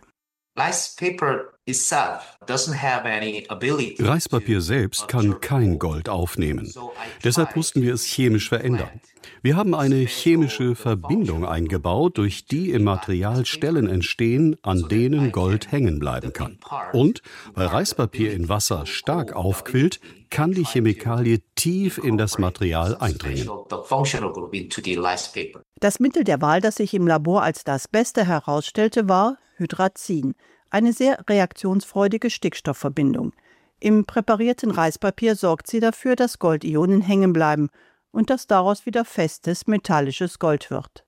Reispapier selbst kann kein Gold aufnehmen. Deshalb mussten wir es chemisch verändern. Wir haben eine chemische Verbindung eingebaut, durch die im Material Stellen entstehen, an denen Gold hängen bleiben kann. Und weil Reispapier in Wasser stark aufquillt, kann die Chemikalie tief in das Material eindringen. Das Mittel der Wahl, das sich im Labor als das Beste herausstellte, war Hydrazin, eine sehr reaktionsfreudige Stickstoffverbindung. Im präparierten Reispapier sorgt sie dafür, dass Goldionen hängen bleiben und dass daraus wieder festes, metallisches Gold wird.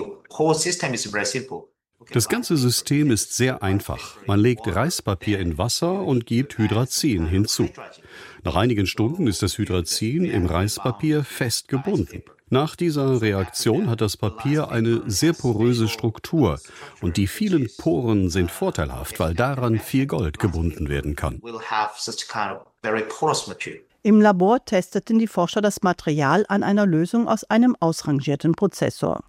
Das ganze System ist sehr einfach. Man legt Reispapier in Wasser und gibt Hydrazin hinzu. Nach einigen Stunden ist das Hydrazin im Reispapier fest gebunden. Nach dieser Reaktion hat das Papier eine sehr poröse Struktur und die vielen Poren sind vorteilhaft, weil daran viel Gold gebunden werden kann. Im Labor testeten die Forscher das Material an einer Lösung aus einem ausrangierten Prozessor.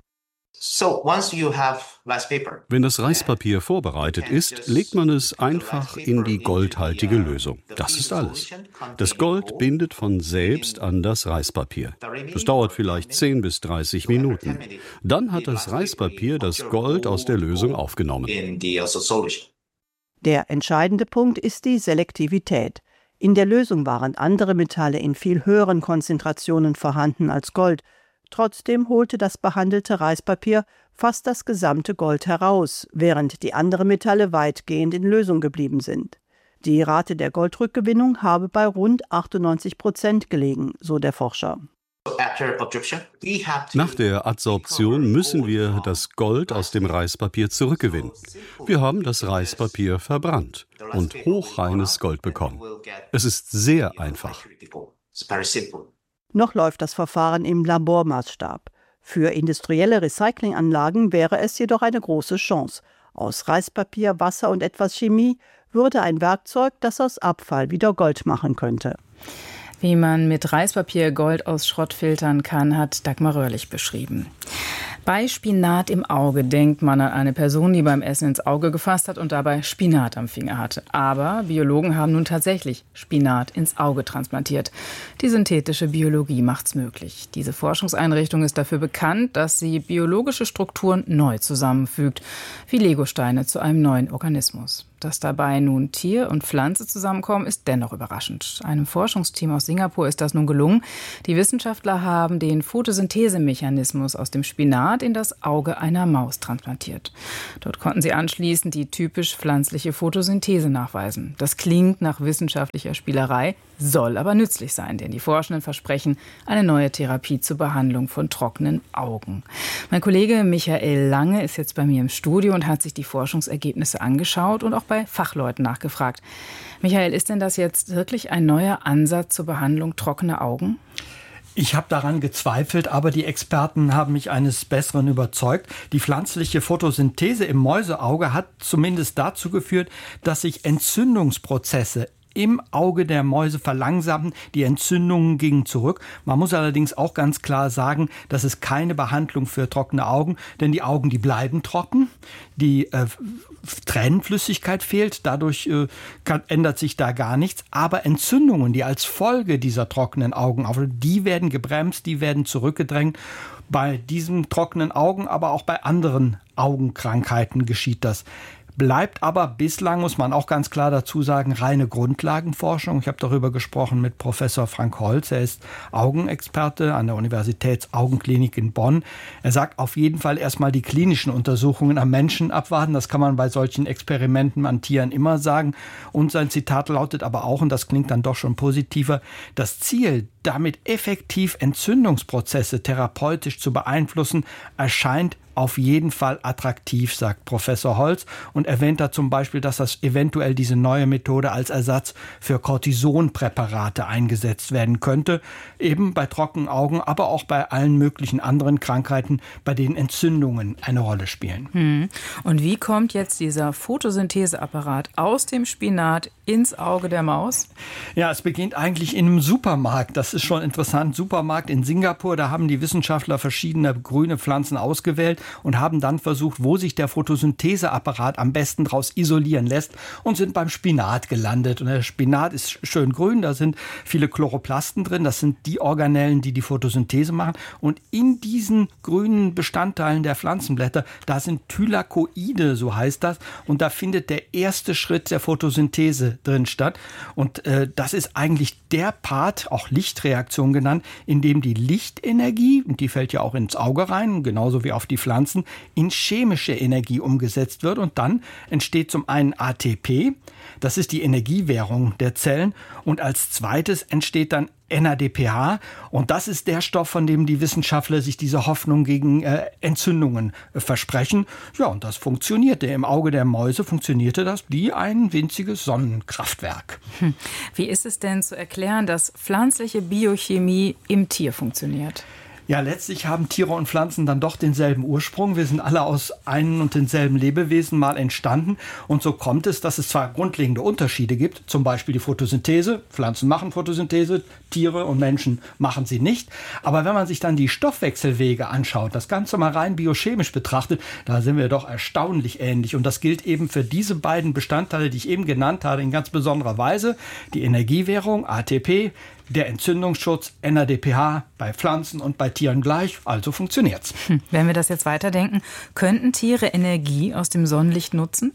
Wenn das Reispapier vorbereitet ist, legt man es einfach in die goldhaltige Lösung. Das ist alles. Das Gold bindet von selbst an das Reispapier. Das dauert vielleicht zehn bis dreißig Minuten. Dann hat das Reispapier das Gold aus der Lösung aufgenommen. Der entscheidende Punkt ist die Selektivität. In der Lösung waren andere Metalle in viel höheren Konzentrationen vorhanden als Gold. Trotzdem holte das behandelte Reispapier fast das gesamte Gold heraus, während die anderen Metalle weitgehend in Lösung geblieben sind. Die Rate der Goldrückgewinnung habe bei rund achtundneunzig Prozent gelegen, so der Forscher. Nach der Adsorption müssen wir das Gold aus dem Reispapier zurückgewinnen. Wir haben das Reispapier verbrannt und hochreines Gold bekommen. Es ist sehr einfach. Noch läuft das Verfahren im Labormaßstab. Für industrielle Recyclinganlagen wäre es jedoch eine große Chance. Aus Reispapier, Wasser und etwas Chemie würde ein Werkzeug, das aus Abfall wieder Gold machen könnte. Wie man mit Reispapier Gold aus Schrott filtern kann, hat Dagmar Röhrlich beschrieben. Bei Spinat im Auge denkt man an eine Person, die beim Essen ins Auge gefasst hat und dabei Spinat am Finger hatte. Aber Biologen haben nun tatsächlich Spinat ins Auge transplantiert. Die synthetische Biologie macht's möglich. Diese Forschungseinrichtung ist dafür bekannt, dass sie biologische Strukturen neu zusammenfügt, wie Legosteine zu einem neuen Organismus. Dass dabei nun Tier und Pflanze zusammenkommen, ist dennoch überraschend. Einem Forschungsteam aus Singapur ist das nun gelungen. Die Wissenschaftler haben den Photosynthesemechanismus aus dem Spinat in das Auge einer Maus transplantiert. Dort konnten sie anschließend die typisch pflanzliche Photosynthese nachweisen. Das klingt nach wissenschaftlicher Spielerei, soll aber nützlich sein, denn die Forschenden versprechen eine neue Therapie zur Behandlung von trockenen Augen. Mein Kollege Michael Lange ist jetzt bei mir im Studio und hat sich die Forschungsergebnisse angeschaut und auch bei Fachleuten nachgefragt. Michael, ist denn das jetzt wirklich ein neuer Ansatz zur Behandlung trockener Augen? Ich habe daran gezweifelt, aber die Experten haben mich eines Besseren überzeugt. Die pflanzliche Photosynthese im Mäuseauge hat zumindest dazu geführt, dass sich Entzündungsprozesse im Auge der Mäuse verlangsamen. Die Entzündungen gingen zurück. Man muss allerdings auch ganz klar sagen, das ist keine Behandlung für trockene Augen, denn die Augen, die bleiben trocken. Die äh, Tränenflüssigkeit fehlt, dadurch äh, kann, ändert sich da gar nichts. Aber Entzündungen, die als Folge dieser trockenen Augen auftreten, die werden gebremst, die werden zurückgedrängt. Bei diesen trockenen Augen, aber auch bei anderen Augenkrankheiten geschieht das. Bleibt aber bislang, muss man auch ganz klar dazu sagen, reine Grundlagenforschung. Ich habe darüber gesprochen mit Professor Frank Holz. Er ist Augenexperte an der Universitätsaugenklinik in Bonn. Er sagt, auf jeden Fall erstmal die klinischen Untersuchungen am Menschen abwarten. Das kann man bei solchen Experimenten an Tieren immer sagen. Und sein Zitat lautet aber auch, und das klingt dann doch schon positiver, das Ziel, damit effektiv Entzündungsprozesse therapeutisch zu beeinflussen, erscheint auf jeden Fall attraktiv, sagt Professor Holz und erwähnt da zum Beispiel, dass das eventuell diese neue Methode als Ersatz für Cortisonpräparate eingesetzt werden könnte, eben bei trockenen Augen, aber auch bei allen möglichen anderen Krankheiten, bei denen Entzündungen eine Rolle spielen. Hm. Und wie kommt jetzt dieser Photosyntheseapparat aus dem Spinat ins Auge der Maus? Ja, es beginnt eigentlich in einem Supermarkt. Das ist schon interessant. Supermarkt in Singapur, da haben die Wissenschaftler verschiedene grüne Pflanzen ausgewählt und haben dann versucht, wo sich der Photosyntheseapparat am besten daraus isolieren lässt und sind beim Spinat gelandet. Und der Spinat ist schön grün, da sind viele Chloroplasten drin, das sind die Organellen, die die Photosynthese machen. Und in diesen grünen Bestandteilen der Pflanzenblätter, da sind Thylakoide, so heißt das, und da findet der erste Schritt der Photosynthese drin statt. Und äh, das ist eigentlich der Part, auch Lichtreaktion genannt, in dem die Lichtenergie, und die fällt ja auch ins Auge rein, genauso wie auf die Pflanzen, in chemische Energie umgesetzt wird. Und dann entsteht zum einen A T P, das ist die Energiewährung der Zellen. Und als zweites entsteht dann N A D P H. Und das ist der Stoff, von dem die Wissenschaftler sich diese Hoffnung gegen äh, Entzündungen äh, versprechen. Ja, und das funktionierte. Im Auge der Mäuse funktionierte das wie ein winziges Sonnenkraftwerk. Hm. Wie ist es denn zu erklären, dass pflanzliche Biochemie im Tier funktioniert? Ja, letztlich haben Tiere und Pflanzen dann doch denselben Ursprung. Wir sind alle aus einem und denselben Lebewesen mal entstanden. Und so kommt es, dass es zwar grundlegende Unterschiede gibt, zum Beispiel die Photosynthese. Pflanzen machen Photosynthese, Tiere und Menschen machen sie nicht. Aber wenn man sich dann die Stoffwechselwege anschaut, das Ganze mal rein biochemisch betrachtet, da sind wir doch erstaunlich ähnlich. Und das gilt eben für diese beiden Bestandteile, die ich eben genannt habe, in ganz besonderer Weise. Die Energiewährung, A T P, der Entzündungsschutz, N A D P H, bei Pflanzen und bei Tieren gleich, also funktioniert's. Hm. Wenn wir das jetzt weiterdenken, könnten Tiere Energie aus dem Sonnenlicht nutzen?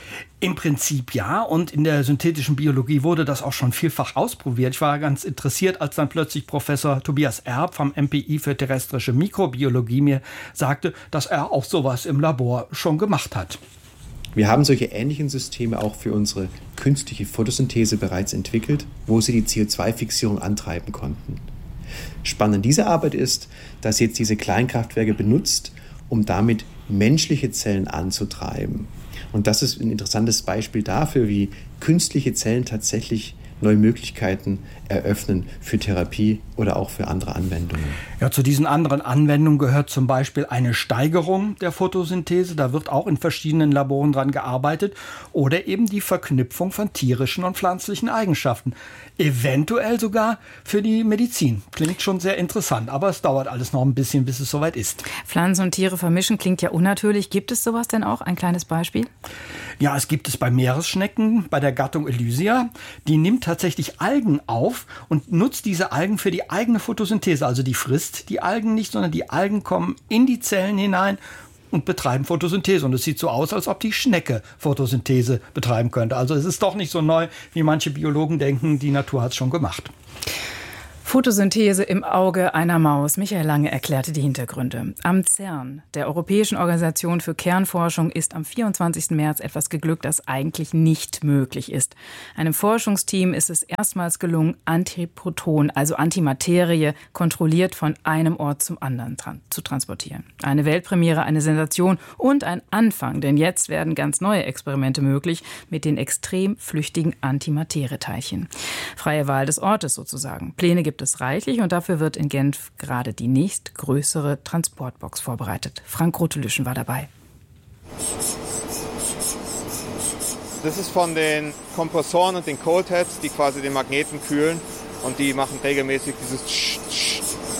Im Prinzip ja, und in der synthetischen Biologie wurde das auch schon vielfach ausprobiert. Ich war ganz interessiert, als dann plötzlich Professor Tobias Erb vom M P I für terrestrische Mikrobiologie mir sagte, dass er auch sowas im Labor schon gemacht hat. Wir haben solche ähnlichen Systeme auch für unsere künstliche Photosynthese bereits entwickelt, wo sie die C O zwei Fixierung antreiben konnten. Spannend an dieser Arbeit ist, dass jetzt diese Kleinkraftwerke benutzt, um damit menschliche Zellen anzutreiben. Und das ist ein interessantes Beispiel dafür, wie künstliche Zellen tatsächlich neue Möglichkeiten eröffnen für Therapie oder auch für andere Anwendungen. Ja, zu diesen anderen Anwendungen gehört zum Beispiel eine Steigerung der Photosynthese. Da wird auch in verschiedenen Laboren dran gearbeitet. Oder eben die Verknüpfung von tierischen und pflanzlichen Eigenschaften. Eventuell sogar für die Medizin. Klingt schon sehr interessant, aber es dauert alles noch ein bisschen, bis es soweit ist. Pflanzen und Tiere vermischen klingt ja unnatürlich. Gibt es sowas denn auch? Ein kleines Beispiel? Ja, es gibt es bei Meeresschnecken, bei der Gattung Elysia. Die nimmt tatsächlich Algen auf und nutzt diese Algen für die eigene Photosynthese. Also die frisst die Algen nicht, sondern die Algen kommen in die Zellen hinein und betreiben Photosynthese. Und es sieht so aus, als ob die Schnecke Photosynthese betreiben könnte. Also es ist doch nicht so neu, wie manche Biologen denken. Die Natur hat es schon gemacht. Photosynthese im Auge einer Maus. Michael Lange erklärte die Hintergründe. Am CERN, der Europäischen Organisation für Kernforschung, ist am vierundzwanzigsten März etwas geglückt, das eigentlich nicht möglich ist. Einem Forschungsteam ist es erstmals gelungen, Antiprotonen, also Antimaterie, kontrolliert von einem Ort zum anderen tran- zu transportieren. Eine Weltpremiere, eine Sensation und ein Anfang, denn jetzt werden ganz neue Experimente möglich mit den extrem flüchtigen Antimaterieteilchen. Freie Wahl des Ortes sozusagen. Pläne gibt es reichlich und dafür wird in Genf gerade die nächstgrößere Transportbox vorbereitet. Frank Rotelüschen war dabei. Das ist von den Kompressoren und den Cold Heads, die quasi den Magneten kühlen und die machen regelmäßig dieses Tsch, Tsch.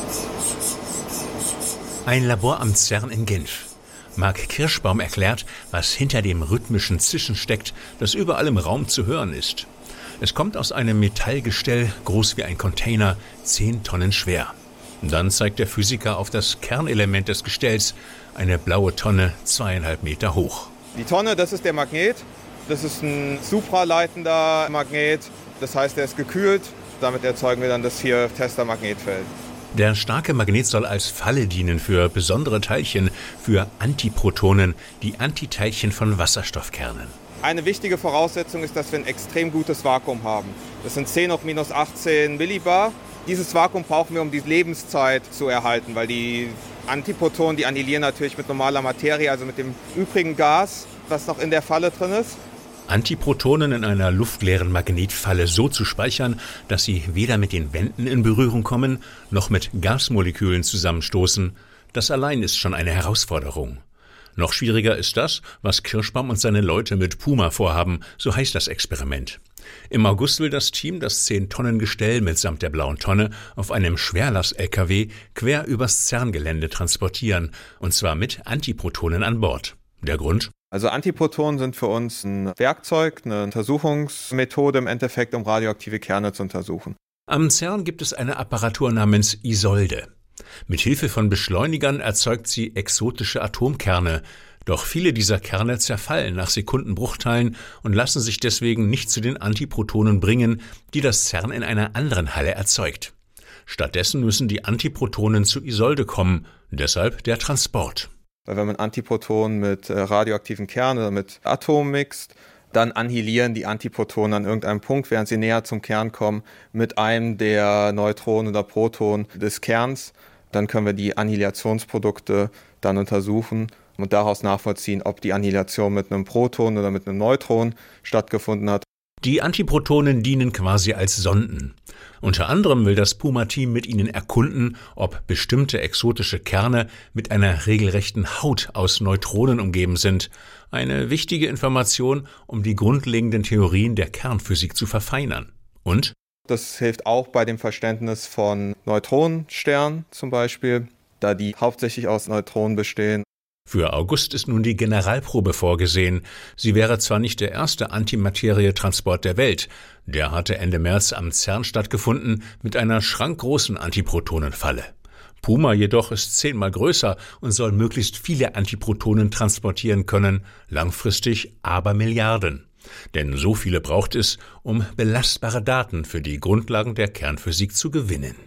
Ein Labor am CERN in Genf. Marc Kirschbaum erklärt, was hinter dem rhythmischen Zischen steckt, das überall im Raum zu hören ist. Es kommt aus einem Metallgestell, groß wie ein Container, zehn Tonnen schwer. Dann zeigt der Physiker auf das Kernelement des Gestells, eine blaue Tonne, zweieinhalb Meter hoch. Die Tonne, das ist der Magnet. Das ist ein supraleitender Magnet. Das heißt, er ist gekühlt. Damit erzeugen wir dann das Vier-Tester-Magnetfeld. Der starke Magnet soll als Falle dienen für besondere Teilchen, für Antiprotonen, die Antiteilchen von Wasserstoffkernen. Eine wichtige Voraussetzung ist, dass wir ein extrem gutes Vakuum haben. Das sind zehn hoch minus achtzehn Millibar. Dieses Vakuum brauchen wir, um die Lebenszeit zu erhalten, weil die Antiprotonen, die annihilieren natürlich mit normaler Materie, also mit dem übrigen Gas, was noch in der Falle drin ist. Antiprotonen in einer luftleeren Magnetfalle so zu speichern, dass sie weder mit den Wänden in Berührung kommen, noch mit Gasmolekülen zusammenstoßen, das allein ist schon eine Herausforderung. Noch schwieriger ist das, was Kirschbaum und seine Leute mit Puma vorhaben, so heißt das Experiment. Im August will das Team das zehn-Tonnen-Gestell mitsamt der blauen Tonne auf einem Schwerlast-L K W quer übers CERN-Gelände transportieren, und zwar mit Antiprotonen an Bord. Der Grund? Also Antiprotonen sind für uns ein Werkzeug, eine Untersuchungsmethode im Endeffekt, um radioaktive Kerne zu untersuchen. Am CERN gibt es eine Apparatur namens Isolde. Mit Hilfe von Beschleunigern erzeugt sie exotische Atomkerne. Doch viele dieser Kerne zerfallen nach Sekundenbruchteilen und lassen sich deswegen nicht zu den Antiprotonen bringen, die das CERN in einer anderen Halle erzeugt. Stattdessen müssen die Antiprotonen zu Isolde kommen, deshalb der Transport. Weil wenn man Antiprotonen mit radioaktiven Kernen oder mit Atomen mixt, dann annihilieren die Antiprotonen an irgendeinem Punkt, während sie näher zum Kern kommen, mit einem der Neutronen oder Protonen des Kerns. Dann können wir die Annihilationsprodukte dann untersuchen und daraus nachvollziehen, ob die Annihilation mit einem Proton oder mit einem Neutron stattgefunden hat. Die Antiprotonen dienen quasi als Sonden. Unter anderem will das Puma-Team mit ihnen erkunden, ob bestimmte exotische Kerne mit einer regelrechten Haut aus Neutronen umgeben sind. Eine wichtige Information, um die grundlegenden Theorien der Kernphysik zu verfeinern. Und? Das hilft auch bei dem Verständnis von Neutronensternen zum Beispiel, da die hauptsächlich aus Neutronen bestehen. Für August ist nun die Generalprobe vorgesehen. Sie wäre zwar nicht der erste Antimaterietransport der Welt, der hatte Ende März am CERN stattgefunden mit einer schrankgroßen Antiprotonenfalle. Puma jedoch ist zehnmal größer und soll möglichst viele Antiprotonen transportieren können, langfristig aber Milliarden. Denn so viele braucht es, um belastbare Daten für die Grundlagen der Kernphysik zu gewinnen.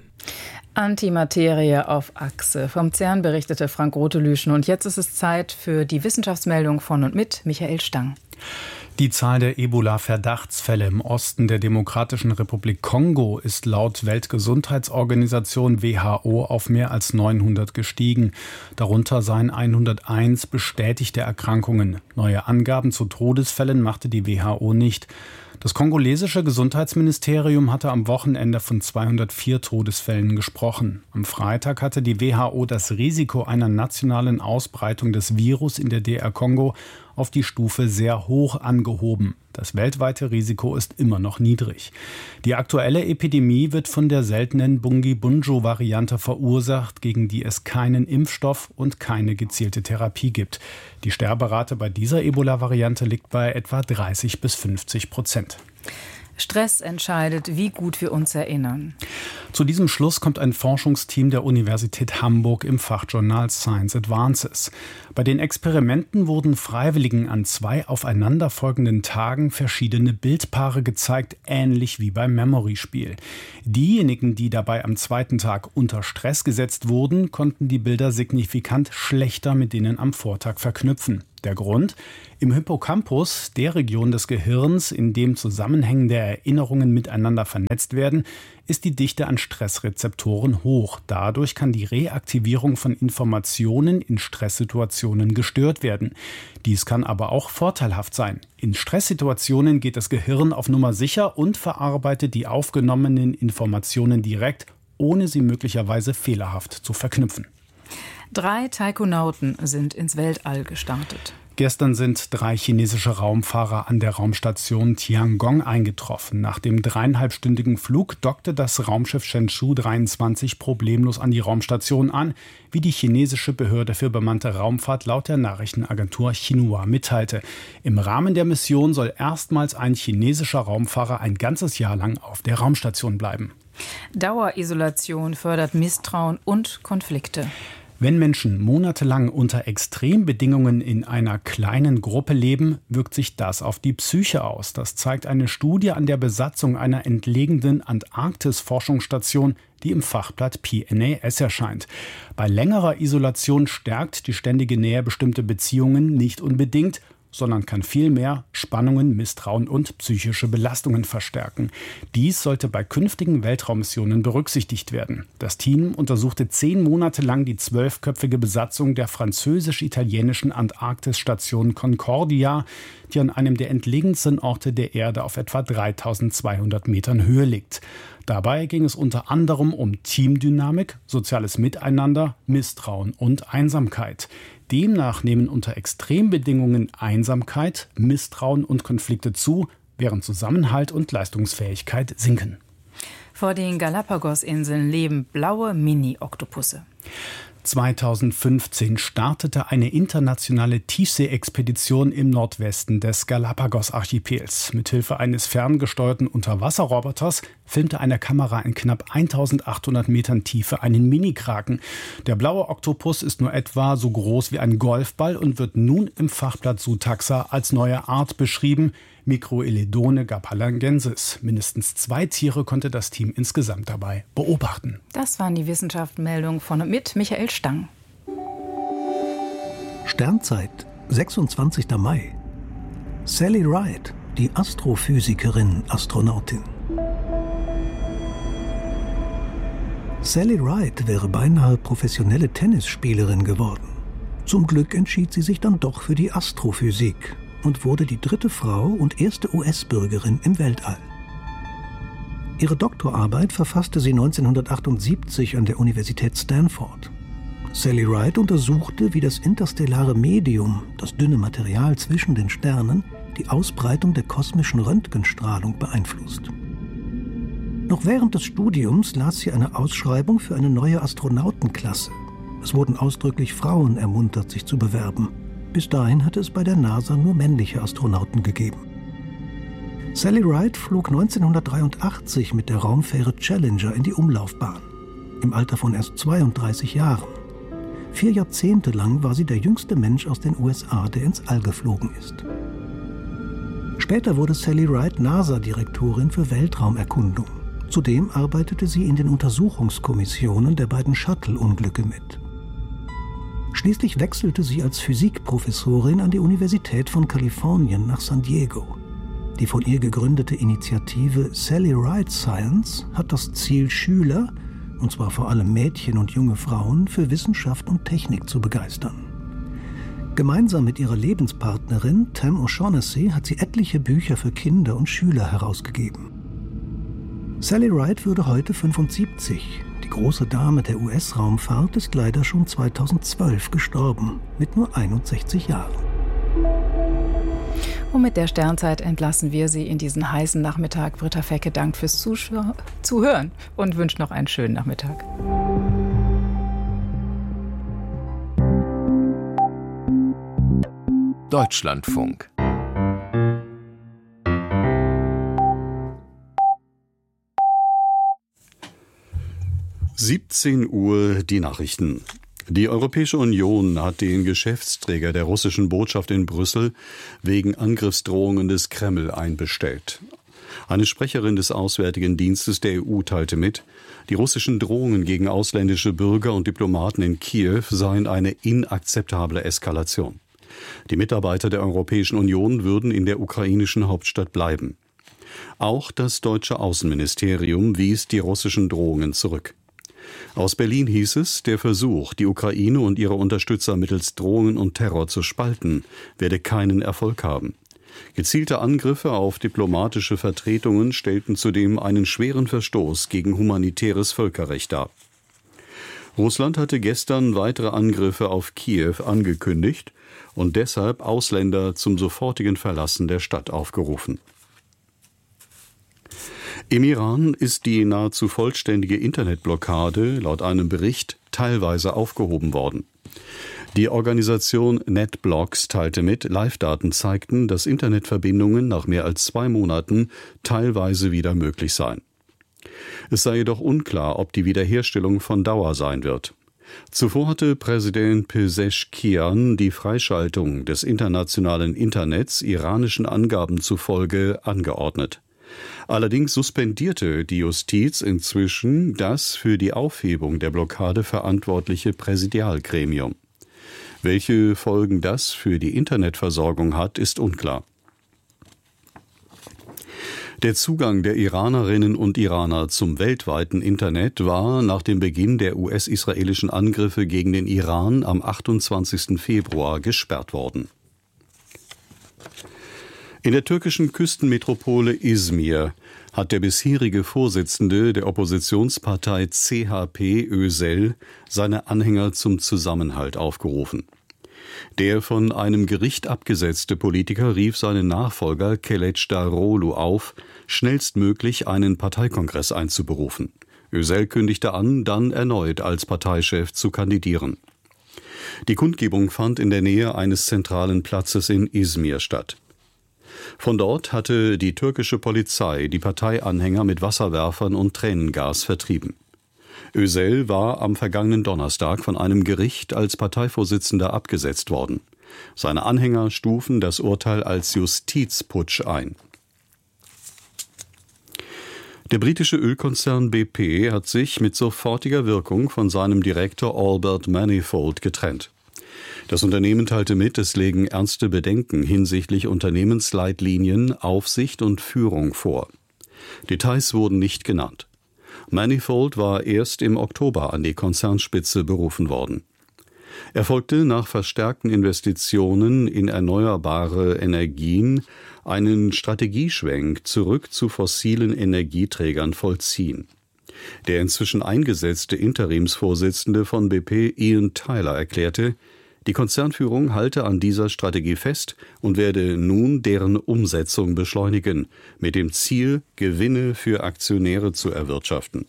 Antimaterie auf Achse. Vom CERN berichtete Frank Rotelüschen. Und jetzt ist es Zeit für die Wissenschaftsmeldung von und mit Michael Stang. Die Zahl der Ebola-Verdachtsfälle im Osten der Demokratischen Republik Kongo ist laut Weltgesundheitsorganisation W H O auf mehr als neunhundert gestiegen. Darunter seien hunderteins bestätigte Erkrankungen. Neue Angaben zu Todesfällen machte die W H O nicht. Das kongolesische Gesundheitsministerium hatte am Wochenende von zweihundertvier Todesfällen gesprochen. Am Freitag hatte die W H O das Risiko einer nationalen Ausbreitung des Virus in der D R Kongo auf die Stufe sehr hoch angehoben. Das weltweite Risiko ist immer noch niedrig. Die aktuelle Epidemie wird von der seltenen Bundibugyo-Variante verursacht, gegen die es keinen Impfstoff und keine gezielte Therapie gibt. Die Sterberate bei dieser Ebola-Variante liegt bei etwa dreißig bis fünfzig Prozent. Stress entscheidet, wie gut wir uns erinnern. Zu diesem Schluss kommt ein Forschungsteam der Universität Hamburg im Fachjournal Science Advances. Bei den Experimenten wurden Freiwilligen an zwei aufeinanderfolgenden Tagen verschiedene Bildpaare gezeigt, ähnlich wie beim Memory-Spiel. Diejenigen, die dabei am zweiten Tag unter Stress gesetzt wurden, konnten die Bilder signifikant schlechter mit denen am Vortag verknüpfen. Der Grund? Im Hippocampus, der Region des Gehirns, in dem zusammenhängende Erinnerungen miteinander vernetzt werden, ist die Dichte an Stressrezeptoren hoch. Dadurch kann die Reaktivierung von Informationen in Stresssituationen gestört werden. Dies kann aber auch vorteilhaft sein. In Stresssituationen geht das Gehirn auf Nummer sicher und verarbeitet die aufgenommenen Informationen direkt, ohne sie möglicherweise fehlerhaft zu verknüpfen. Drei Taikonauten sind ins Weltall gestartet. Gestern sind drei chinesische Raumfahrer an der Raumstation Tiangong eingetroffen. Nach dem dreieinhalbstündigen Flug dockte das Raumschiff Shenzhou dreiundzwanzig problemlos an die Raumstation an, wie die chinesische Behörde für bemannte Raumfahrt laut der Nachrichtenagentur Xinhua mitteilte. Im Rahmen der Mission soll erstmals ein chinesischer Raumfahrer ein ganzes Jahr lang auf der Raumstation bleiben. Dauerisolation fördert Misstrauen und Konflikte. Wenn Menschen monatelang unter Extrembedingungen in einer kleinen Gruppe leben, wirkt sich das auf die Psyche aus. Das zeigt eine Studie an der Besatzung einer entlegenen Antarktis-Forschungsstation, die im Fachblatt P N A S erscheint. Bei längerer Isolation stärkt die ständige Nähe bestimmte Beziehungen nicht unbedingt, sondern kann vielmehr Spannungen, Misstrauen und psychische Belastungen verstärken. Dies sollte bei künftigen Weltraummissionen berücksichtigt werden. Das Team untersuchte zehn Monate lang die zwölfköpfige Besatzung der französisch-italienischen Antarktisstation Concordia, die an einem der entlegensten Orte der Erde auf etwa dreitausendzweihundert Metern Höhe liegt. Dabei ging es unter anderem um Teamdynamik, soziales Miteinander, Misstrauen und Einsamkeit. Demnach nehmen unter Extrembedingungen Einsamkeit, Misstrauen und Konflikte zu, während Zusammenhalt und Leistungsfähigkeit sinken. Vor den Galapagos-Inseln leben blaue Mini-Oktopusse. zweitausendfünfzehn startete eine internationale Tiefseeexpedition im Nordwesten des Galapagos-Archipels. Mithilfe eines ferngesteuerten Unterwasserroboters filmte eine Kamera in knapp eintausendachthundert Metern Tiefe einen Mini-Kraken. Der blaue Oktopus ist nur etwa so groß wie ein Golfball und wird nun im Fachblatt Zootaxa als neue Art beschrieben, Microeledone gapalangensis. Mindestens zwei Tiere konnte das Team insgesamt dabei beobachten. Das waren die Wissenschaftsmeldungen von und mit Michael Stang. Sternzeit, sechsundzwanzigster Mai. Sally Ride, die Astrophysikerin, Astronautin. Sally Ride wäre beinahe professionelle Tennisspielerin geworden. Zum Glück entschied sie sich dann doch für die Astrophysik und wurde die dritte Frau und erste U S-Bürgerin im Weltall. Ihre Doktorarbeit verfasste sie neunzehnhundertachtundsiebzig an der Universität Stanford. Sally Ride untersuchte, wie das interstellare Medium, das dünne Material zwischen den Sternen, die Ausbreitung der kosmischen Röntgenstrahlung beeinflusst. Noch während des Studiums las sie eine Ausschreibung für eine neue Astronautenklasse. Es wurden ausdrücklich Frauen ermuntert, sich zu bewerben. Bis dahin hatte es bei der NASA nur männliche Astronauten gegeben. Sally Ride flog neunzehnhundertdreiundachtzig mit der Raumfähre Challenger in die Umlaufbahn, im Alter von erst zweiunddreißig Jahren. Vier Jahrzehnte lang war sie der jüngste Mensch aus den U S A, der ins All geflogen ist. Später wurde Sally Ride NASA-Direktorin für Weltraumerkundung. Zudem arbeitete sie in den Untersuchungskommissionen der beiden Shuttle-Unglücke mit. Schließlich wechselte sie als Physikprofessorin an die Universität von Kalifornien nach San Diego. Die von ihr gegründete Initiative Sally Ride Science hat das Ziel, Schüler, und zwar vor allem Mädchen und junge Frauen, für Wissenschaft und Technik zu begeistern. Gemeinsam mit ihrer Lebenspartnerin Tam O'Shaughnessy hat sie etliche Bücher für Kinder und Schüler herausgegeben. Sally Ride würde heute fünfundsiebzig. Die große Dame der U S-Raumfahrt ist leider schon zweitausendzwölf gestorben, mit nur einundsechzig Jahren. Und mit der Sternzeit entlassen wir Sie in diesen heißen Nachmittag. Britta Fecke dankt fürs Zuschau- Zuhören und wünscht noch einen schönen Nachmittag. Deutschlandfunk. siebzehn Uhr die Nachrichten. Die Europäische Union hat den Geschäftsträger der russischen Botschaft in Brüssel wegen Angriffsdrohungen des Kreml einbestellt. Eine Sprecherin des Auswärtigen Dienstes der E U teilte mit, die russischen Drohungen gegen ausländische Bürger und Diplomaten in Kiew seien eine inakzeptable Eskalation. Die Mitarbeiter der Europäischen Union würden in der ukrainischen Hauptstadt bleiben. Auch das deutsche Außenministerium wies die russischen Drohungen zurück. Aus Berlin hieß es, der Versuch, die Ukraine und ihre Unterstützer mittels Drohungen und Terror zu spalten, werde keinen Erfolg haben. Gezielte Angriffe auf diplomatische Vertretungen stellten zudem einen schweren Verstoß gegen humanitäres Völkerrecht dar. Russland hatte gestern weitere Angriffe auf Kiew angekündigt und deshalb Ausländer zum sofortigen Verlassen der Stadt aufgerufen. Im Iran ist die nahezu vollständige Internetblockade laut einem Bericht teilweise aufgehoben worden. Die Organisation NetBlocks teilte mit, Live-Daten zeigten, dass Internetverbindungen nach mehr als zwei Monaten teilweise wieder möglich seien. Es sei jedoch unklar, ob die Wiederherstellung von Dauer sein wird. Zuvor hatte Präsident Pezeshkian die Freischaltung des internationalen Internets iranischen Angaben zufolge angeordnet. Allerdings suspendierte die Justiz inzwischen das für die Aufhebung der Blockade verantwortliche Präsidialgremium. Welche Folgen das für die Internetversorgung hat, ist unklar. Der Zugang der Iranerinnen und Iraner zum weltweiten Internet war nach dem Beginn der U S-israelischen Angriffe gegen den Iran am achtundzwanzigsten Februar gesperrt worden. In der türkischen Küstenmetropole Izmir hat der bisherige Vorsitzende der Oppositionspartei C H P Özel seine Anhänger zum Zusammenhalt aufgerufen. Der von einem Gericht abgesetzte Politiker rief seinen Nachfolger Kılıçdaroğlu auf, schnellstmöglich einen Parteikongress einzuberufen. Özel kündigte an, dann erneut als Parteichef zu kandidieren. Die Kundgebung fand in der Nähe eines zentralen Platzes in Izmir statt. Von dort hatte die türkische Polizei die Parteianhänger mit Wasserwerfern und Tränengas vertrieben. Özel war am vergangenen Donnerstag von einem Gericht als Parteivorsitzender abgesetzt worden. Seine Anhänger stufen das Urteil als Justizputsch ein. Der britische Ölkonzern B P hat sich mit sofortiger Wirkung von seinem Direktor Albert Manifold getrennt. Das Unternehmen teilte mit, es legen ernste Bedenken hinsichtlich Unternehmensleitlinien, Aufsicht und Führung vor. Details wurden nicht genannt. Manifold war erst im Oktober an die Konzernspitze berufen worden. Er folgte nach verstärkten Investitionen in erneuerbare Energien einen Strategieschwenk zurück zu fossilen Energieträgern vollziehen. Der inzwischen eingesetzte Interimsvorsitzende von B P, Ian Tyler, erklärte, die Konzernführung halte an dieser Strategie fest und werde nun deren Umsetzung beschleunigen, mit dem Ziel, Gewinne für Aktionäre zu erwirtschaften.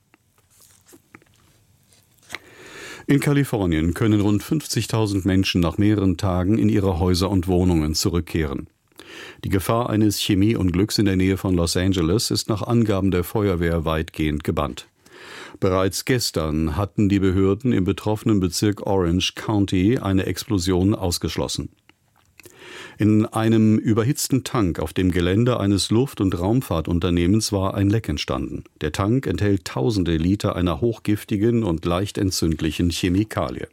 In Kalifornien können rund fünfzigtausend Menschen nach mehreren Tagen in ihre Häuser und Wohnungen zurückkehren. Die Gefahr eines Chemieunglücks in der Nähe von Los Angeles ist nach Angaben der Feuerwehr weitgehend gebannt. Bereits gestern hatten die Behörden im betroffenen Bezirk Orange County eine Explosion ausgeschlossen. In einem überhitzten Tank auf dem Gelände eines Luft- und Raumfahrtunternehmens war ein Leck entstanden. Der Tank enthält tausende Liter einer hochgiftigen und leicht entzündlichen Chemikalie.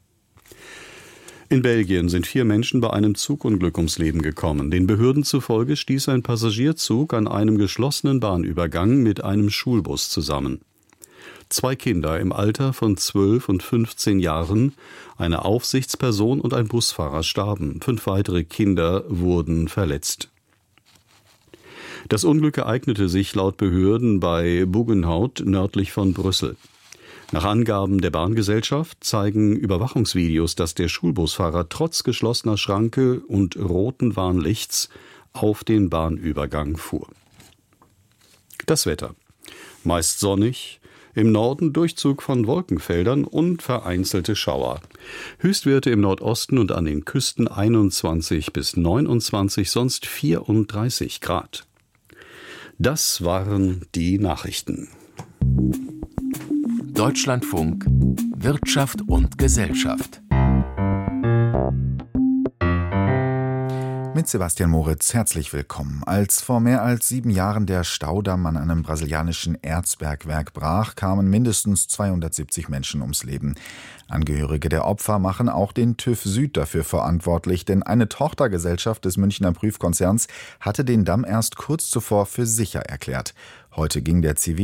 In Belgien sind vier Menschen bei einem Zugunglück ums Leben gekommen. Den Behörden zufolge stieß ein Passagierzug an einem geschlossenen Bahnübergang mit einem Schulbus zusammen. Zwei Kinder im Alter von zwölf und fünfzehn Jahren, eine Aufsichtsperson und ein Busfahrer starben. Fünf weitere Kinder wurden verletzt. Das Unglück ereignete sich laut Behörden bei Buggenhout nördlich von Brüssel. Nach Angaben der Bahngesellschaft zeigen Überwachungsvideos, dass der Schulbusfahrer trotz geschlossener Schranke und roten Warnlichts auf den Bahnübergang fuhr. Das Wetter. Meist sonnig, im Norden Durchzug von Wolkenfeldern und vereinzelte Schauer. Höchstwerte im Nordosten und an den Küsten einundzwanzig bis neunundzwanzig, sonst vierunddreißig Grad. Das waren die Nachrichten. Deutschlandfunk Wirtschaft und Gesellschaft. Mit Sebastian Moritz herzlich willkommen. Als vor mehr als sieben Jahren der Staudamm an einem brasilianischen Erzbergwerk brach, kamen mindestens zweihundertsiebzig Menschen ums Leben. Angehörige der Opfer machen auch den TÜV Süd dafür verantwortlich, denn eine Tochtergesellschaft des Münchner Prüfkonzerns hatte den Damm erst kurz zuvor für sicher erklärt. Heute ging der Zivil